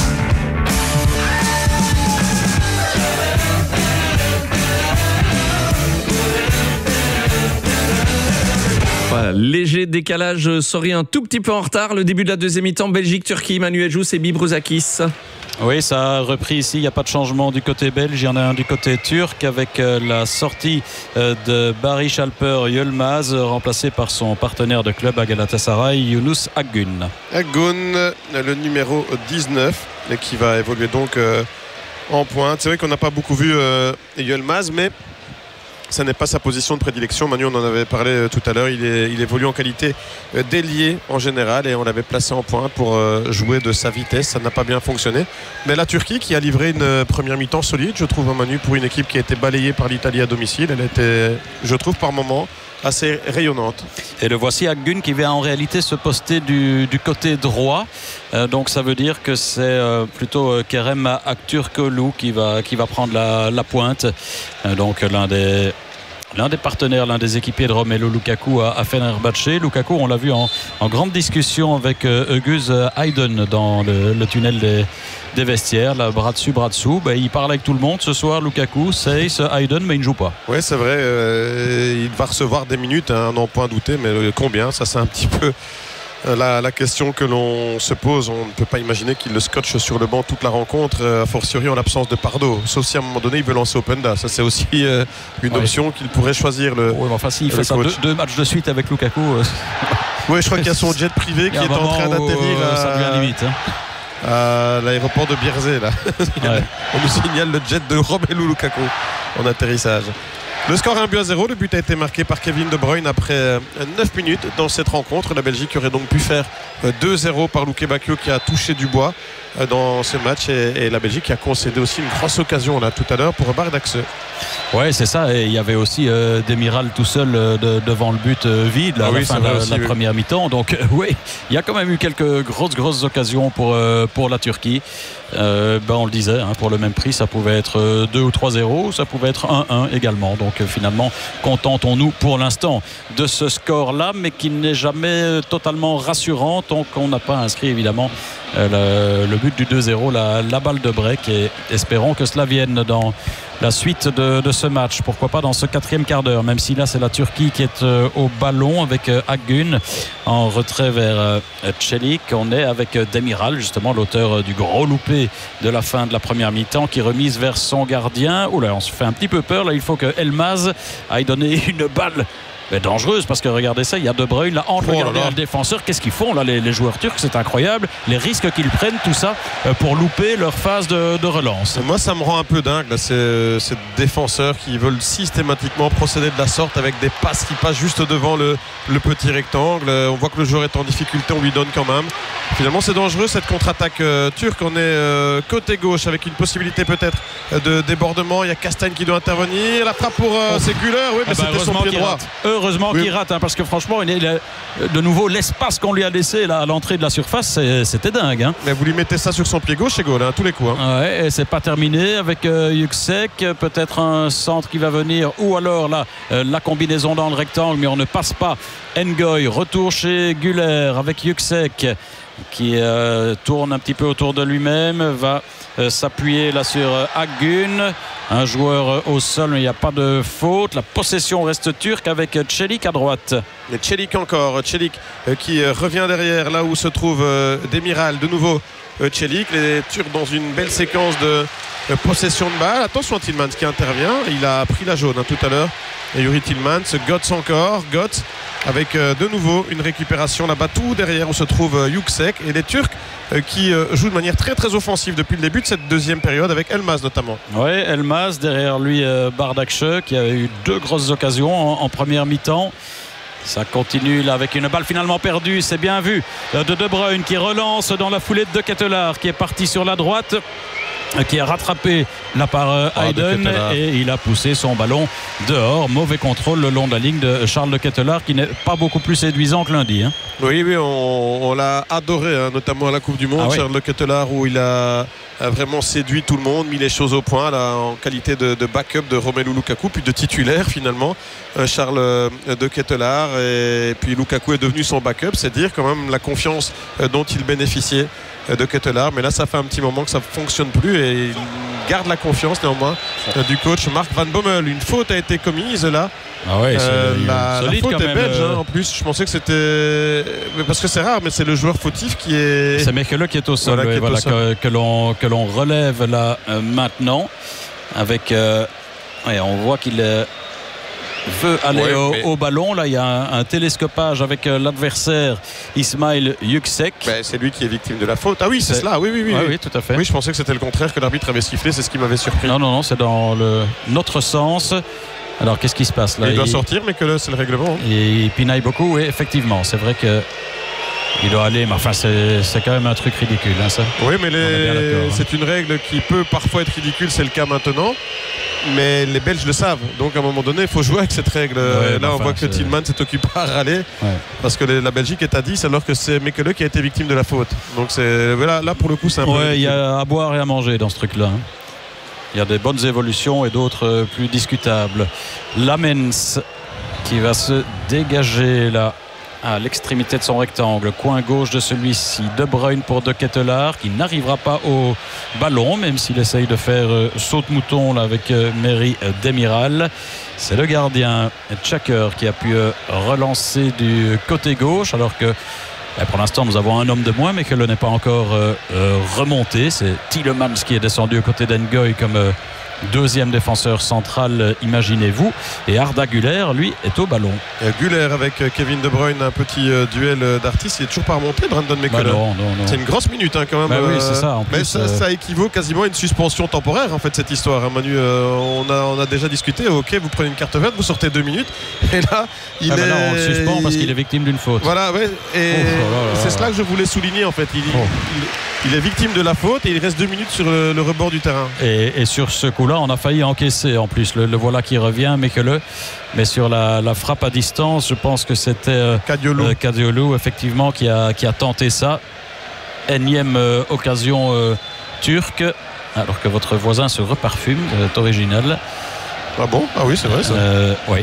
Voilà, léger décalage, sorry, un tout petit peu en retard. Le début de la deuxième mi-temps, Belgique-Turquie, Manuel Jousse et Ebi Brouzakis. Oui, ça a repris ici, il n'y a pas de changement du côté belge, il y en a un du côté turc avec la sortie de Barış Alper Yılmaz, remplacé par son partenaire de club à Galatasaray, Yunus Akgün. Akgün, le numéro dix-neuf, et qui va évoluer donc euh, en pointe. C'est vrai qu'on n'a pas beaucoup vu euh, Yılmaz, mais ça n'est pas sa position de prédilection. Manu, on en avait parlé euh, tout à l'heure. Il, est, il évolue en qualité euh, d'ailier en général et on l'avait placé en pointe pour euh, jouer de sa vitesse. Ça n'a pas bien fonctionné. Mais la Turquie qui a livré une euh, première mi-temps solide, je trouve, Manu, pour une équipe qui a été balayée par l'Italie à domicile. Elle était, je trouve, par moments assez rayonnante. Et le voici Akgün qui vient en réalité se poster du, du côté droit. Euh, donc ça veut dire que c'est euh, plutôt euh, Kerem Aktürkoğlu qui va, qui va prendre la, la pointe. Euh, donc l'un des... L'un des partenaires, l'un des équipiers de Romelu Lukaku à, à Fenerbahçe. Lukaku, on l'a vu en, en grande discussion avec euh, Ögüz Aydın dans le, le tunnel des, des vestiaires, là, bras dessus, bras dessous. Ben, il parle avec tout le monde ce soir, Lukaku, Seyss, Aydın, mais il ne joue pas. Oui, c'est vrai, euh, il va recevoir des minutes, hein, n'en point douter, mais combien? Ça, c'est un petit peu La, la question que l'on se pose. On ne peut pas imaginer qu'il le scotche sur le banc toute la rencontre, a fortiori en l'absence de Pardo, sauf si à un moment donné il veut lancer Openda. Ça, c'est aussi euh, une ouais. option qu'il pourrait choisir. Le, oui, enfin, s'il fait ça deux, deux matchs de suite avec Lukaku. Euh... Oui, je crois qu'il y a son jet privé qui est en train d'atterrir où, à, ça devient limite, hein. à l'aéroport de Bierzé là. Ouais. On nous signale le jet de Romelu Lukaku en atterrissage. Le score est un but à zéro. Le but a été marqué par Kevin De Bruyne après neuf minutes dans cette rencontre. La Belgique aurait donc pu faire deux zéro par Luke Bacchio qui a touché du bois dans ce match. Et, et la Belgique qui a concédé aussi une grosse occasion là tout à l'heure pour Bardaxe. Ouais, c'est ça. Et il y avait aussi euh, Demiral tout seul euh, de, devant le but euh, vide là, ah à oui, la fin de la, aussi, la oui. première mi-temps. Donc euh, oui, il y a quand même eu quelques grosses grosses occasions pour, euh, pour la Turquie. Euh, ben on le disait, hein, pour le même prix, ça pouvait être deux ou trois zéro, ça pouvait être un un également. Donc euh, finalement, contentons-nous pour l'instant de ce score-là, mais qui n'est jamais totalement rassurant tant qu'on n'a pas inscrit évidemment euh, le, le but du deux zéro, la, la balle de break, et espérons que cela vienne dans la suite de, de ce match, pourquoi pas dans ce quatrième quart d'heure, même si là c'est la Turquie qui est euh, au ballon avec euh, Akgün en retrait vers euh, Çelik. On est avec euh, Demiral, justement l'auteur euh, du gros loupé de la fin de la première mi-temps, qui remise vers son gardien. Oula, on se fait un petit peu peur là, il faut que Elmaz aille donner une balle mais dangereuse, parce que regardez ça, il y a De Bruyne là entre oh le gardien et le défenseur. Qu'est-ce qu'ils font là les, les joueurs turcs? C'est incroyable les risques qu'ils prennent, tout ça euh, pour louper leur phase de, de relance. Moi ça me rend un peu dingue là, ces, ces défenseurs qui veulent systématiquement procéder de la sorte avec des passes qui passent juste devant le, le petit rectangle. On voit que le joueur est en difficulté, on lui donne quand même. Finalement c'est dangereux cette contre-attaque euh, turque. On est euh, côté gauche avec une possibilité peut-être euh, de débordement. Il y a Castagne qui doit intervenir. La frappe pour euh, c'est Güler, oui, mais ah bah c'était son pied droit. Heureusement oui. qu'il rate, hein, parce que franchement il est, il est, de nouveau l'espace qu'on lui a laissé là, à l'entrée de la surface, c'était dingue, hein. Mais vous lui mettez ça sur son pied gauche, c'est goal, hein, tous les coups, hein. Ouais, et c'est pas terminé avec euh, Yüksek, peut-être un centre qui va venir, ou alors là euh, la combinaison dans le rectangle, mais on ne passe pas. Ngoy, retour chez Güler avec Yüksek qui euh, tourne un petit peu autour de lui-même, va euh, s'appuyer là sur euh, Akgün, un joueur euh, au sol, mais il n'y a pas de faute. La possession reste turque avec euh, Çelik à droite. Et Çelik encore, Çelik euh, qui euh, revient derrière là où se trouve euh, Demiral, de nouveau euh, Çelik, les Turcs dans une belle séquence de euh, possession de balle. Attention à Tillmans qui intervient, il a pris la jaune hein, tout à l'heure. Et Yuri Tillmans, Götze encore, Götze avec euh, de nouveau une récupération là-bas tout derrière où se trouve euh, Yüksek, et les Turcs euh, qui euh, jouent de manière très très offensive depuis le début de cette deuxième période avec Elmaz notamment. Oui, Elmaz, derrière lui euh, Bardaxe qui a eu deux grosses occasions en, en première mi-temps. Ça continue là avec une balle finalement perdue, c'est bien vu euh, de De Bruyne qui relance dans la foulée de Ketelaar qui est parti sur la droite, qui a rattrapé là par euh, Hayden, ah, et il a poussé son ballon dehors. Mauvais contrôle le long de la ligne de Charles de Ketelaar, qui n'est pas beaucoup plus séduisant que lundi, hein. Oui, oui, on, on l'a adoré, hein, notamment à la Coupe du Monde, ah, Charles oui. de Ketelaar, où il a, a vraiment séduit tout le monde, mis les choses au point là, en qualité de, de backup de Romelu Lukaku, puis de titulaire finalement, euh, Charles de Ketelaar, et puis Lukaku est devenu son backup. C'est dire quand même la confiance euh, dont il bénéficiait de Ketelaar, mais là ça fait un petit moment que ça ne fonctionne plus, et il garde la confiance néanmoins euh, du coach Mark Van Bommel. Une faute a été commise là. Ah ouais, euh, la, la faute est même, belge euh... hein, en plus. Je pensais que c'était, parce que c'est rare, mais c'est le joueur fautif qui est. C'est Mekele qui est au sol, voilà, oui, voilà, que, que l'on que l'on relève là euh, maintenant. Avec, euh, ouais, on voit qu'il est veut aller ouais, au, mais... au ballon. Là il y a un, un télescopage avec euh, l'adversaire Ismail Yüksek. Ben, c'est lui qui est victime de la faute. Ah oui, c'est, c'est... cela, oui, oui, oui, ah, oui. oui, tout à fait. Oui, je pensais que c'était le contraire, que l'arbitre avait sifflé, c'est ce qui m'avait surpris. Non, non, non, c'est dans le notre sens. Alors qu'est-ce qui se passe là? Il, il doit sortir, mais que là c'est le règlement. Et il pinaille beaucoup, oui, effectivement. C'est vrai que il doit aller, mais enfin c'est, c'est quand même un truc ridicule, hein, ça. Oui, mais les... c'est une règle qui peut parfois être ridicule, c'est le cas maintenant. Mais les Belges le savent, donc à un moment donné il faut jouer avec cette règle. Ouais, là on enfin, voit que Tillmans s'est occupé à râler, ouais. Parce que les, la Belgique est à dix alors que c'est Mekele qui a été victime de la faute. Donc c'est, là, là pour le coup c'est un ouais, peu. Il y a à boire et à manger dans ce truc là, hein. Il y a des bonnes évolutions et d'autres euh, plus discutables. Lamens qui va se dégager là à l'extrémité de son rectangle, coin gauche de celui-ci. De Bruyne pour De Ketelaar qui n'arrivera pas au ballon, même s'il essaye de faire euh, saute-mouton là, avec euh, Merih Demiral. C'est le gardien Çakır qui a pu euh, relancer du côté gauche, alors que eh, pour l'instant nous avons un homme de moins, mais que le n'est pas encore euh, euh, remonté. C'est Tielemans qui est descendu aux côtés d'Ngoy comme euh, deuxième défenseur central, imaginez-vous. Et Arda Güler, lui, est au ballon. Güler avec Kevin De Bruyne, un petit euh, duel d'artistes. Il est toujours pas remonté, Brandon McCullum. Bah non, non, non. C'est une grosse minute hein, quand même. Bah oui, c'est ça. En mais plus, ça, euh... ça équivaut quasiment à une suspension temporaire en fait cette histoire. Hein, Manu, euh, on, a, on a déjà discuté. Ok, vous prenez une carte verte, vous sortez deux minutes. Et là, il ah est. Bah là, on le suspend parce qu'il est victime d'une faute. Voilà, ouais. Et oh, là, là, c'est cela que je voulais souligner en fait. Il, oh. il, il est victime de la faute et il reste deux minutes sur le, le rebord du terrain. Et, et sur ce coup-là, on a failli encaisser en plus. Le, le voilà qui revient, mais que le. Mais sur la, la frappe à distance, je pense que c'était euh, Kadiolu. Euh, Kadiolu, effectivement, qui a, qui a tenté ça. Énième euh, occasion euh, turque, alors que votre voisin se reparfume, c'est original. Ah bon? Ah oui, c'est vrai ça. Euh, oui.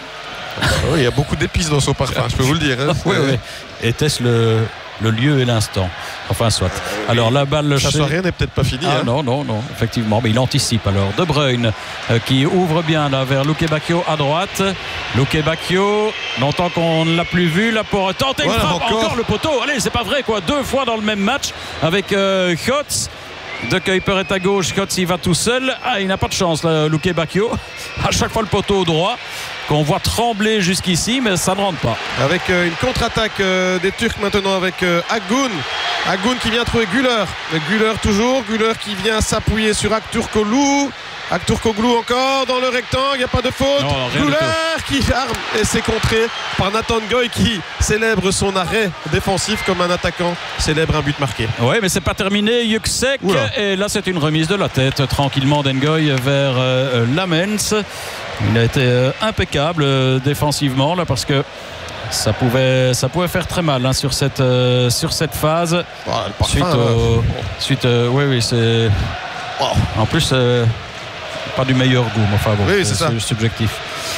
Ah oui, il y a beaucoup d'épices dans son parfum, je peux vous le dire. Hein. oui, oui. Était-ce le, le lieu et l'instant? Enfin, soit. Alors la balle. La chez... soirée n'est peut-être pas finie. Ah hein. non, non, non, effectivement. Mais il anticipe alors. De Bruyne euh, qui ouvre bien là vers Luke Bacchio à droite. Luke Bacchio, longtemps qu'on ne l'a plus vu là pour tenter une voilà, frappe. encore. encore le poteau. Allez, c'est pas vrai quoi. Deux fois dans le même match avec euh, Kotz. De Kuiper est à gauche, Kotz il va tout seul. Ah, il n'a pas de chance, là, Luke Bacchio. À chaque fois le poteau au droit, qu'on voit trembler jusqu'ici, mais ça ne rentre pas. Avec euh, une contre-attaque euh, des Turcs maintenant avec euh, Akgun. Akgun qui vient trouver Güler. Güler toujours. Güler qui vient s'appuyer sur Akturkoglu. Akturkoglu encore dans le rectangle, il n'y a pas de faute. Güler qui arme et c'est contré par Nathan Ngoy qui célèbre son arrêt défensif comme un attaquant célèbre un but marqué. Oui, mais c'est pas terminé. Yüksek. Et là, c'est une remise de la tête tranquillement d'Ngoy vers euh, Lamens. Il a été euh, impeccable euh, défensivement là parce que ça pouvait, ça pouvait faire très mal hein, sur, cette, euh, sur cette phase. Oh, parfum, suite au, suite, euh, oui, oui, c'est. Oh. En plus, euh, pas du meilleur goût, mais enfin bon, oui, c'est, c'est subjectif.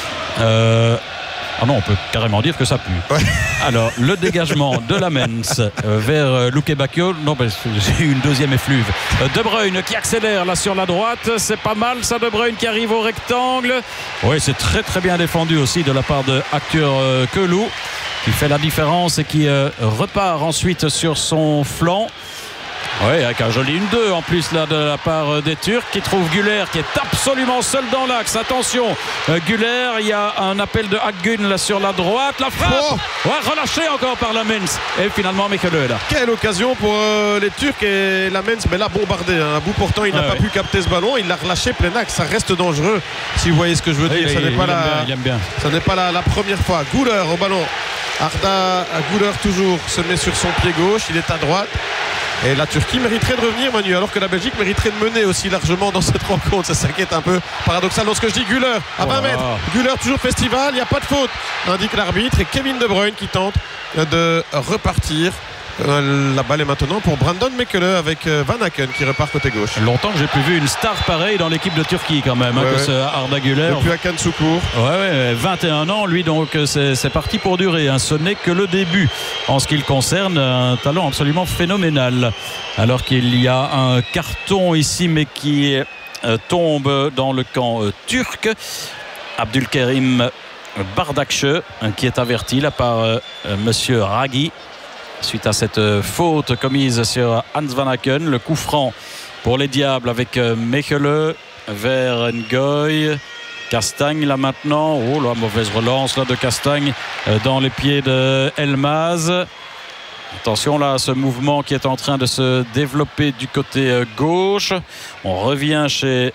Euh, Ah non, on peut carrément dire que ça pue. Ouais. Alors, le dégagement de Lamens euh, vers euh, Luke Bacchio. Non, ben, j'ai eu une deuxième effluve. Euh, De Bruyne qui accélère là sur la droite. C'est pas mal ça, De Bruyne qui arrive au rectangle. Oui, c'est très très bien défendu aussi de la part de Acteur euh, Kelou, qui fait la différence et qui euh, repart ensuite sur son flanc. Oui, avec un joli une deux en plus là de la part des Turcs qui trouve Güler qui est absolument seul dans l'axe. Attention, euh, Güler, il y a un appel de Akgun là sur la droite. La frappe, oh ouais, relâché encore par Lamens. Et finalement Mekele là. Quelle occasion pour euh, les Turcs et Lamens, mais là bombardé. Hein. À bout portant, il n'a ah, pas ouais. pu capter ce ballon. Il l'a relâché plein axe. Ça reste dangereux si vous voyez ce que je veux dire. Oui, ça il, n'est pas, il la, bien, il aime bien. Ça n'est pas la, la première fois. Güler au ballon. Arda Güler toujours se met sur son pied gauche. Il est à droite. Et la Turquie mériterait de revenir, Manu, alors que la Belgique mériterait de mener aussi largement dans cette rencontre. C'est ça qui est un peu paradoxal lorsque je dis Güler à vingt mètres. Güler toujours festival, il n'y a pas de faute, indique l'arbitre. Et Kevin De Bruyne qui tente de repartir. La balle est maintenant pour Brandon Mekele avec Van Aken qui repart côté gauche. Longtemps que j'ai plus vu une star pareille dans l'équipe de Turquie quand même, ouais, hein, que ouais. ce Arda Güler. Depuis Hakan Şükür. Ouais, ouais, vingt et un ans, lui, donc c'est, c'est parti pour durer. Hein. Ce n'est que le début en ce qui le concerne. Un talent absolument phénoménal. Alors qu'il y a un carton ici, mais qui euh, tombe dans le camp euh, turc. Abdülkerim Bardakçı, hein, qui est averti là par euh, Monsieur Raghi. Suite à cette faute commise sur Hans Van Aken, le coup franc pour les Diables avec Mekele vers Ngoy. Castagne là maintenant. Oh la mauvaise relance là de Castagne dans les pieds de Elmaz. Attention là à ce mouvement qui est en train de se développer du côté gauche. On revient chez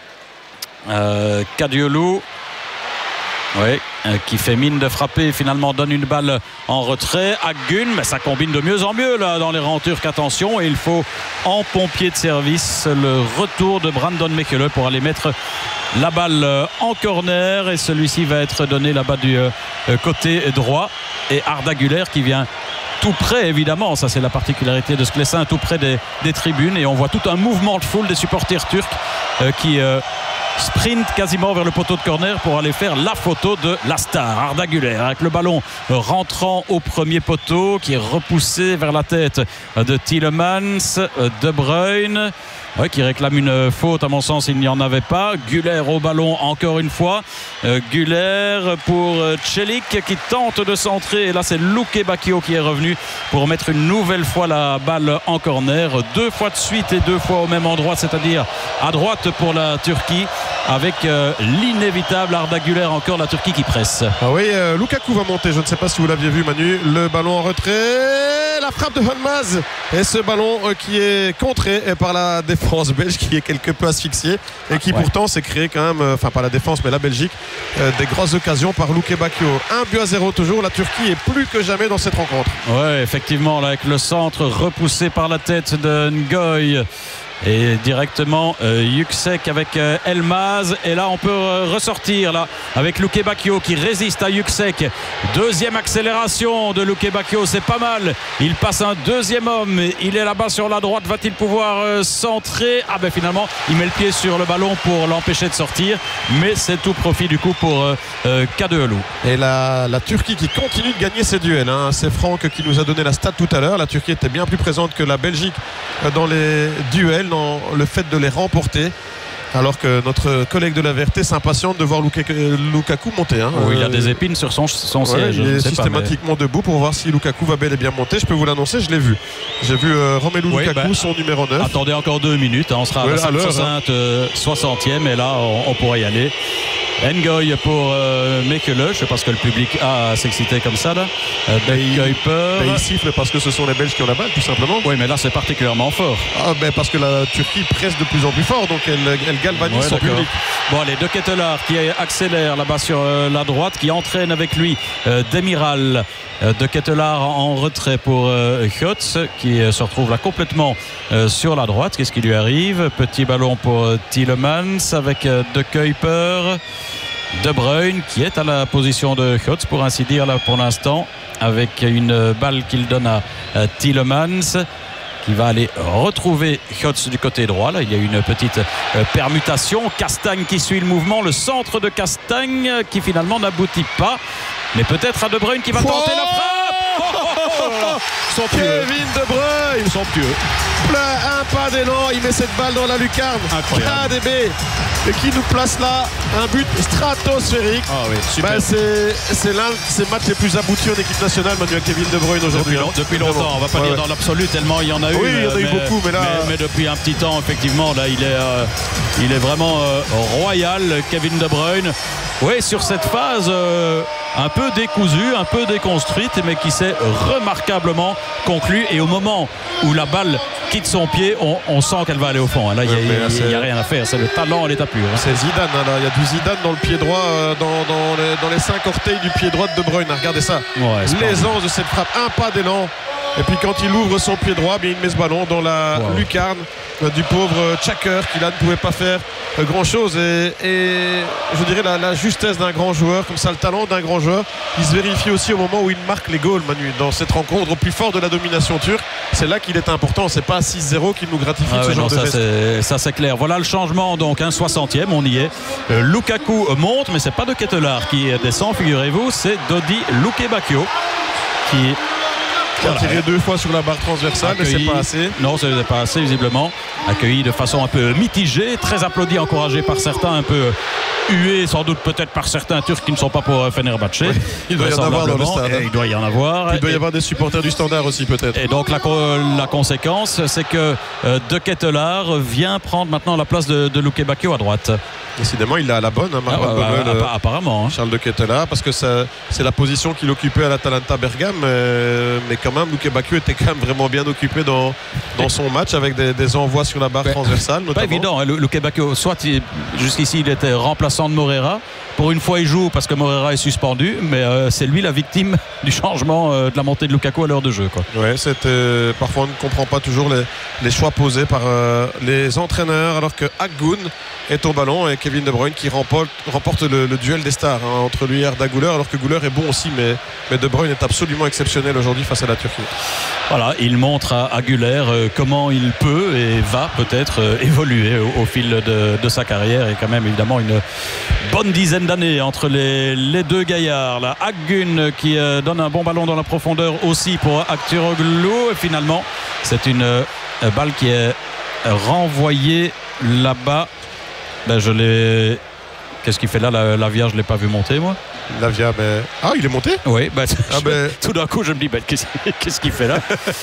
euh, Kadiolu. Oui, euh, qui fait mine de frapper et finalement donne une balle en retrait. Akgun, mais ça combine de mieux en mieux là dans les rangs turcs. Attention, et il faut en pompier de service le retour de Brandon Mekele pour aller mettre la balle en corner et celui-ci va être donné là-bas du euh, côté droit. Et Arda Güler qui vient tout près, évidemment, ça c'est la particularité de ce Sclessin, tout près des, des tribunes, et on voit tout un mouvement de foule des supporters turcs euh, qui... Euh, sprint quasiment vers le poteau de corner pour aller faire la photo de la star. Arda Güler avec le ballon rentrant au premier poteau qui est repoussé vers la tête de Tielemans. De Bruyne. Ouais, qui réclame une faute, à mon sens il n'y en avait pas. Güler au ballon encore une fois. euh, Güler pour Celik qui tente de centrer, et là c'est Luke Bacchio qui est revenu pour mettre une nouvelle fois la balle en corner, deux fois de suite et deux fois au même endroit, c'est-à-dire à droite pour la Turquie, avec euh, l'inévitable Arda Güler, encore la Turquie qui presse. Ah oui, euh, Lukaku va monter, je ne sais pas si vous l'aviez vu Manu, le ballon en retrait, la frappe de Yılmaz, et ce ballon euh, qui est contré par la défense France belge qui est quelque peu asphyxiée et qui ouais. pourtant s'est créé quand même, enfin pas la défense mais la Belgique, euh, des grosses occasions par Luke Bacchio. Un but à zéro toujours, la Turquie est plus que jamais dans cette rencontre. Oui, effectivement, là, avec le centre repoussé par la tête de Ngoy. Et directement euh, Yüksek avec euh, Yılmaz, et là on peut euh, ressortir là avec Luke Bacchio qui résiste à Yüksek. Deuxième accélération de Luke Bacchio, c'est pas mal, il passe un deuxième homme, il est là-bas sur la droite, va-t-il pouvoir euh, centrer? Ah ben finalement il met le pied sur le ballon pour l'empêcher de sortir, mais c'est tout profit du coup pour euh, euh, Kadıoğlu. Et la, la Turquie qui continue de gagner ses duels, hein. C'est Franck qui nous a donné la stat tout à l'heure, la Turquie était bien plus présente que la Belgique euh, dans les duels, dans le fait de les remporter, alors que notre collègue de la V R T s'impatiente de voir Lukaku monter, hein. Oh, il a des épines sur son, son ouais, siège. Il est systématiquement pas, mais... debout pour voir si Lukaku va bel et bien monter. Je peux vous l'annoncer, je l'ai vu. J'ai vu euh, Romelu oui, Lukaku, bah, son numéro neuf. Attendez encore deux minutes, hein, on sera ouais, à la soixantième et là on, on pourrait y aller. Ngoy pour euh, Mekele, je ne sais pas ce que le public a à s'exciter comme ça là. Euh, il, il siffle parce que ce sont les Belges qui ont la balle tout simplement. Oui, mais là c'est particulièrement fort. Ah, ben parce que la Turquie presse de plus en plus fort, donc elle, elle galvanise ouais, son d'accord. public. Bon allez, De Ketelaar qui accélère là-bas sur euh, la droite, qui entraîne avec lui euh, Demiral. Euh, De Ketelaar en retrait pour euh, Götze qui euh, se retrouve là complètement euh, sur la droite. Qu'est-ce qui lui arrive? Petit ballon pour euh, Tielemans avec euh, De Kuiper. De Bruyne qui est à la position de Götze pour ainsi dire là pour l'instant, avec une balle qu'il donne à, à Tielemans qui va aller retrouver Götze du côté droit. Là il y a une petite euh, permutation, Castagne qui suit le mouvement, le centre de Castagne qui finalement n'aboutit pas, mais peut-être à De Bruyne qui va oh tenter la frappe. Kevin De Bruyne, somptueux, un pas d'élan, il met cette balle dans la lucarne. K D B, et qui nous place là un but stratosphérique. Ah oui, super. Ben c'est, c'est l'un de ces matchs les plus aboutis en équipe nationale, Manuel Kevin De Bruyne aujourd'hui. Depuis, depuis longtemps, on va pas ouais, dire ouais. dans l'absolu tellement il y en a eu. Oui, il y en a eu mais, beaucoup, mais là. Mais, mais depuis un petit temps, effectivement, là il est, euh, il est vraiment euh, royal, Kevin De Bruyne. Oui, sur cette phase euh, un peu décousue, un peu déconstruite, mais qui s'est remarquablement conclue. Et au moment où la balle quitte son pied, on, on sent qu'elle va aller au fond. Là, il ouais, n'y a, a rien à faire. C'est le talent à l'état pur. Hein. C'est Zidane. Hein, là. Il y a du Zidane dans le pied droit, euh, dans, dans, les, dans les cinq orteils du pied droit de De Bruyne. Regardez ça. Ouais, l'aisance de cette frappe. Un pas d'élan. Et puis quand il ouvre son pied droit, bien, il met ce ballon dans la wow. lucarne euh, du pauvre Çakır qui là ne pouvait pas faire euh, grand chose. Et, et je dirais la, la justesse d'un grand joueur, comme ça le talent d'un grand joueur, il se vérifie aussi au moment où il marque les goals, Manu, dans cette rencontre au plus fort de la domination turque. C'est là qu'il est important. C'est pas six zéro qui nous gratifie ah de ce ouais, genre non, de ça, c'est, ça c'est clair. Voilà le changement, donc un soixantième, on y est. Euh, Lukaku monte, mais c'est pas De Ketelaar qui descend, figurez-vous, c'est Dodi Luke Bacchio qui qui a voilà. tiré deux fois sur la barre transversale, accueilli, mais c'est pas assez. Non, c'est pas assez visiblement. Accueilli de façon un peu mitigée, très applaudi, encouragé par certains, un peu hué sans doute peut-être par certains Turcs qui ne sont pas pour Fenerbahçe. Oui, il doit y en avoir dans le stade. Il doit y en avoir. Il doit y avoir des supporters du Standard aussi peut-être. Et donc la, la conséquence, c'est que euh, De Ketelaar vient prendre maintenant la place de, de Luke Bacchio à droite. Décidément, il a la bonne, hein, ah, bah, Bubble, bah, apparemment. Hein. Charles De Ketelaar, parce que ça, c'est la position qu'il occupait à l'Atalanta Bergame, mais, mais quand même, Luke Bacchio était quand même vraiment bien occupé dans, dans son match avec des, des envois sur la barre bah, transversale. Notamment. Pas évident, hein, Luke Bacchio, soit il, jusqu'ici il était remplaçant de Moreira, pour une fois il joue parce que Moreira est suspendu, mais euh, c'est lui la victime du changement euh, de la montée de Lukaku à l'heure de jeu, quoi. Ouais, c'est, euh, parfois on ne comprend pas toujours les, les choix posés par euh, les entraîneurs, alors que Akgun est au ballon et Kevin De Bruyne qui remporte, remporte le, le duel des stars, hein, entre lui et Arda Güler, alors que Güler est bon aussi, mais, mais De Bruyne est absolument exceptionnel aujourd'hui face à la Turquie. Voilà, il montre à, à Güler euh, comment il peut et va peut-être euh, évoluer au, au fil de, de sa carrière, et quand même évidemment une bonne dizaine d'années entre les, les deux gaillards. Là, Akgun qui euh, donne un bon ballon dans la profondeur aussi pour Akturoglu, et finalement c'est une euh, balle qui est renvoyée là-bas. Ben, je l'ai. Qu'est-ce qu'il fait là, la, Lavia? Je ne l'ai pas vu monter, moi. Lavia, mais. Ah, il est monté? Oui, ben, ah, je... ben... tout d'un coup, je me dis, ben, qu'est-ce, qu'est-ce qu'il fait là?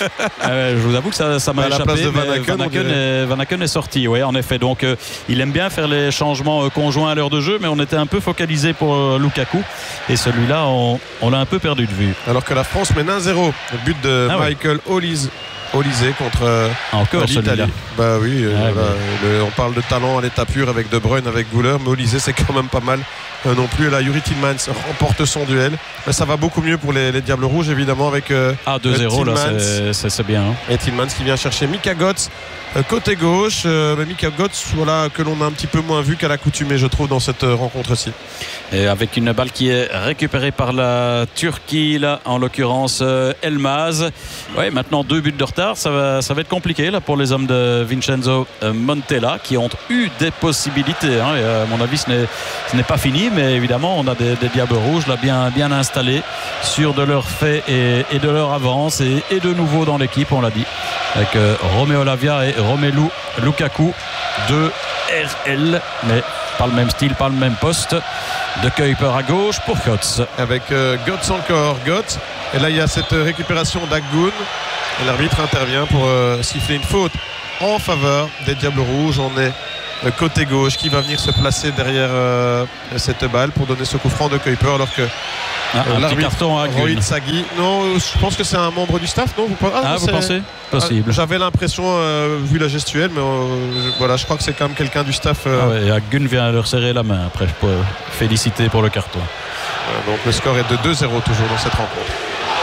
euh, Je vous avoue que ça, ça m'a échappé. La place de Van Aken est, Van Aken est sorti, oui, en effet. Donc, euh, il aime bien faire les changements euh, conjoints à l'heure de jeu, mais on était un peu focalisé pour euh, Lukaku. Et celui-là, on, on l'a un peu perdu de vue. Alors que la France mène un zéro. Le but de ah, Michael oui. Olise. Olysée contre euh, Encore l'Italie. Bah oui, euh, ah, voilà, oui. Le, on parle de talent à l'état pur avec De Bruyne, avec Güler, mais Olysée c'est quand même pas mal euh, non plus. Là, Yuri Tillmans remporte son duel, mais ça va beaucoup mieux pour les, les Diables Rouges évidemment avec euh, ah, deux zéro là, c'est, c'est, c'est bien. Hein. Et Tillmans qui vient chercher Mika Götze euh, côté gauche. Euh, mais Mika Götze, voilà, que l'on a un petit peu moins vu qu'à l'accoutumée, je trouve, dans cette euh, rencontre-ci. Et avec une balle qui est récupérée par la Turquie, là, en l'occurrence euh, Elmaz. Ouais, maintenant deux buts de retard, ça va, ça va être compliqué là, pour les hommes de Vincenzo Montella qui ont eu des possibilités. Hein, et à mon avis, ce n'est, ce n'est pas fini, mais évidemment, on a des, des Diables Rouges là, bien, bien installés, sûrs de leur fait et, et de leur avance, et, et de nouveau dans l'équipe, on l'a dit, avec euh, Romeo Lavia et Romelu Lukaku, deux R L, mais pas le même style, pas le même poste. De Kuiper à gauche pour Götze. Avec euh, Götze encore, Götze. Et là, il y a cette récupération d'Akgun. Et l'arbitre intervient pour euh, siffler une faute en faveur des Diables Rouges. On est euh, côté gauche qui va venir se placer derrière euh, cette balle pour donner ce coup franc de Kuiper, alors que ah, euh, l'arbitre carton à Rohit Sagui. Non, je pense que c'est un membre du staff, non? Vous, ah, ah, non, vous pensez? Possible. J'avais l'impression, euh, vu la gestuelle, mais euh, voilà, je crois que c'est quand même quelqu'un du staff. Euh... Ah ouais, Akgun vient leur serrer la main après, pour féliciter pour le carton. Euh, donc le score est de deux zéro toujours dans cette rencontre.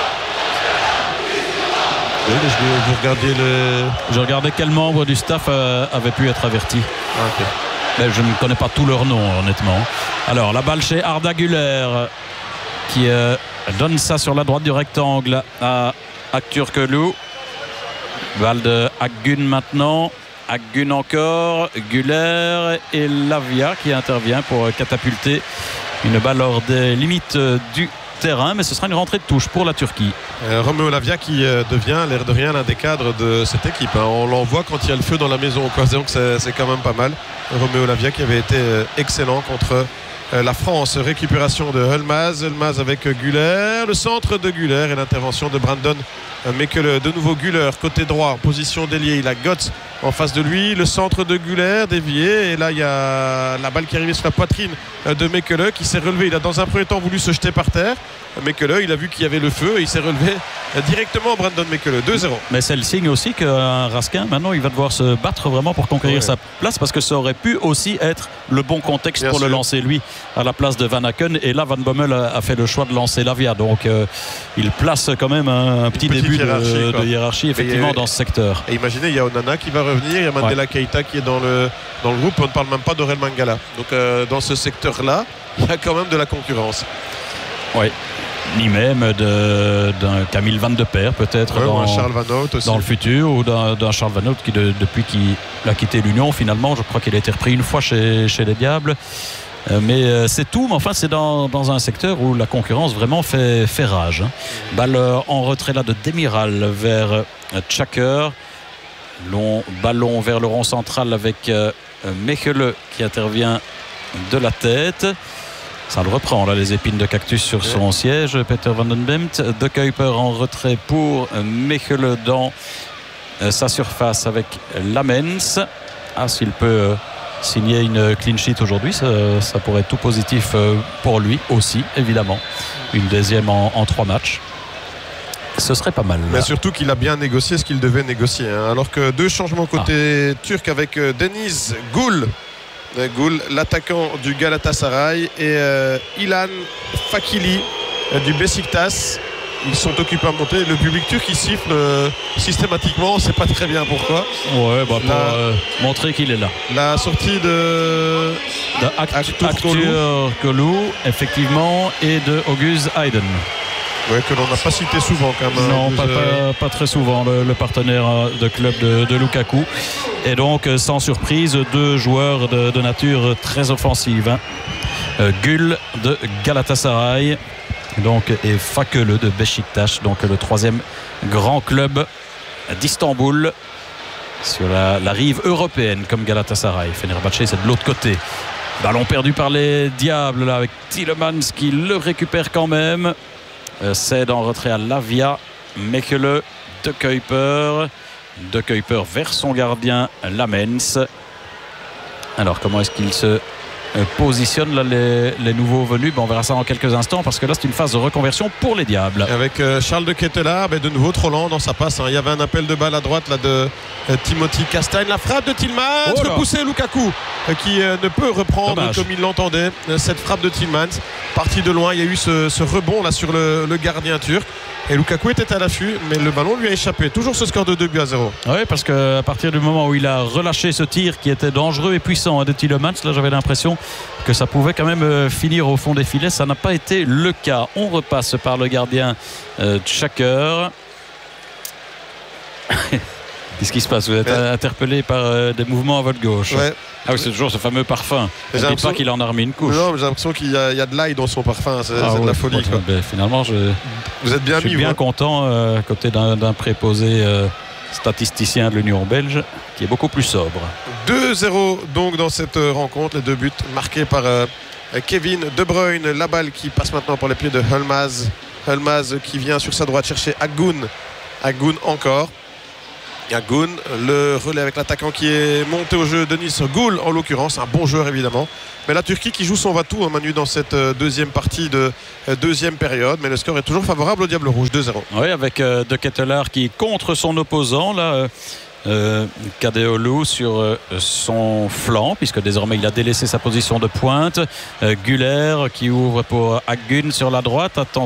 Oui, je, vous regardiez le... Je regardais quel membre du staff euh, avait pu être averti. Ah, okay. Mais je ne connais pas tous leurs noms, honnêtement. Alors, la balle chez Arda Güler qui euh, donne ça sur la droite du rectangle à Akturoglu. Balle de Akgun maintenant. Akgun encore. Güler et Lavia qui intervient pour catapulter une balle hors des limites du terrain, mais ce sera une rentrée de touche pour la Turquie. Euh, Romeo Lavia qui euh, devient, l'air de rien, l'un des cadres de cette équipe. Hein. On l'envoie quand il y a le feu dans la maison, quoi. Donc c'est, c'est quand même pas mal. Romeo Lavia qui avait été euh, excellent contre euh, la France. Récupération de Elmaz. Elmaz avec euh, Güler. Le centre de Güler et l'intervention de Brandon euh, Mekele. De nouveau Güler, côté droit, en position d'ailier. Il a Götze en face de lui. Le centre de Güler dévié. Et là, il y a la balle qui est arrivée sur la poitrine euh, de Mekele qui s'est relevé. Il a dans un premier temps voulu se jeter par terre. Mekele, il a vu qu'il y avait le feu et il s'est relevé directement Brandon Mekele, deux zéro. Mais c'est le signe aussi qu'un Raskin, maintenant, il va devoir se battre vraiment pour conquérir ouais. sa place, parce que ça aurait pu aussi être le bon contexte Bien pour sûr. le lancer, lui, à la place de Van Aken. Et là, Van Bommel a, a fait le choix de lancer Lavia. Donc, euh, il place quand même un, un petit début hiérarchie, de, de hiérarchie, effectivement, et, dans ce secteur. Et imaginez, il y a Onana qui va revenir, il y a Mandela ouais. Keita qui est dans le, dans le groupe. On ne parle même pas d'Aurel Mangala. Donc, euh, dans ce secteur-là, il y a quand même de la concurrence. Oui. Ni même de, d'un Camille Van de Perre peut-être ouais, dans, Charles Van Hout aussi. dans le futur, ou d'un, d'un Charles Van Hout qui de, depuis qu'il a quitté l'Union finalement, je crois qu'il a été repris une fois chez, chez les Diables, euh, mais euh, c'est tout. Mais enfin c'est dans, dans un secteur où la concurrence vraiment fait, fait rage, hein. Balle en retrait là de Demiral vers Çakır, long ballon vers le rond central avec euh, Mekele qui intervient de la tête. Ça le reprend là, les épines de cactus sur son ouais. siège. Peter Van den Bemt. De Kuiper en retrait pour Mekele dans euh, sa surface avec Lamens. Ah, s'il peut euh, signer une clean sheet aujourd'hui, ça, ça pourrait être tout positif euh, pour lui aussi, évidemment. Une deuxième en, en trois matchs. Ce serait pas mal. Mais surtout qu'il a bien négocié ce qu'il devait négocier. Hein. Alors que deux changements côté ah. turc avec euh, Deniz Gül Goul, l'attaquant du Galatasaray, et euh, Ilan Fakili euh, du Beşiktaş. Ils sont occupés à monter. Le public turc il siffle euh, systématiquement, on ne sait pas très bien pourquoi. Ouais, bah, pour la, euh, montrer qu'il est là. La sortie de Aktur Kolu, effectivement, et de August Hayden. Ouais, que l'on n'a pas cité souvent quand même. Non, pas, pas, pas très souvent, le, le partenaire de club de, de Lukaku. Et donc, sans surprise, deux joueurs de, de nature très offensive. Hein. Euh, Gül de Galatasaray donc, et Fakele de Beşiktaş, donc le troisième grand club d'Istanbul sur la, la rive européenne comme Galatasaray. Fenerbahçe, c'est de l'autre côté. Ballon perdu par les Diables là, avec Tielemans qui le récupère quand même. C'est en retrait à Lavia. Mekele, De Kuyper. De Kuyper vers son gardien Lamens. Alors comment est-ce qu'il se positionne là, les, les nouveaux venus? Ben, on verra ça dans quelques instants parce que là c'est une phase de reconversion pour les Diables. Avec euh, Charles de Ketelaar, ben, de nouveau trop lent dans sa passe. Hein. Il y avait un appel de balle à droite là, de euh, Timothy Castagne. La frappe de Tielemans, oh repoussé Lukaku euh, qui euh, ne peut reprendre Dommage. Comme il l'entendait. Euh, cette frappe de Tielemans, partie de loin, il y a eu ce, ce rebond là sur le, le gardien turc. Et Lukaku était à l'affût, mais le ballon lui a échappé. Toujours ce score de deux buts à zéro. Oui, parce qu'à partir du moment où il a relâché ce tir qui était dangereux et puissant hein, de Tielemans, là j'avais l'impression que ça pouvait quand même euh, finir au fond des filets. Ça n'a pas été le cas. On repasse par le gardien euh, Tchaker. Qu'est-ce qui se passe? Vous êtes ouais. interpellé par euh, des mouvements à votre gauche. Ouais. Ah oui, c'est toujours ce fameux parfum. Ne dites pas qu'il en a remis une couche. Non, mais j'ai l'impression qu'il y a, il y a de l'ail dans son parfum. C'est, ah c'est ouais, de la folie. Quoi. Ben, finalement, je, vous êtes bien je suis mis, bien ouais. content euh, à côté d'un, d'un préposé euh, statisticien de l'Union belge qui est beaucoup plus sobre. deux zéro donc dans cette rencontre. Les deux buts marqués par euh, Kevin De Bruyne. La balle qui passe maintenant pour les pieds de Hulmaz. Hulmaz qui vient sur sa droite chercher Agoun. Agoun encore. Agoun, le relais avec l'attaquant qui est monté au jeu, Denis Goul en l'occurrence, un bon joueur évidemment. Mais la Turquie qui joue son va-tout, hein, Manu, dans cette deuxième partie de deuxième période. Mais le score est toujours favorable au Diable Rouge, deux zéro. Oui, avec euh, De Ketelaar qui contre son opposant, là, euh, euh, Kadeoğlu sur euh, son flanc, puisque désormais il a délaissé sa position de pointe. Euh, Güler qui ouvre pour Akgün sur la droite. Attention.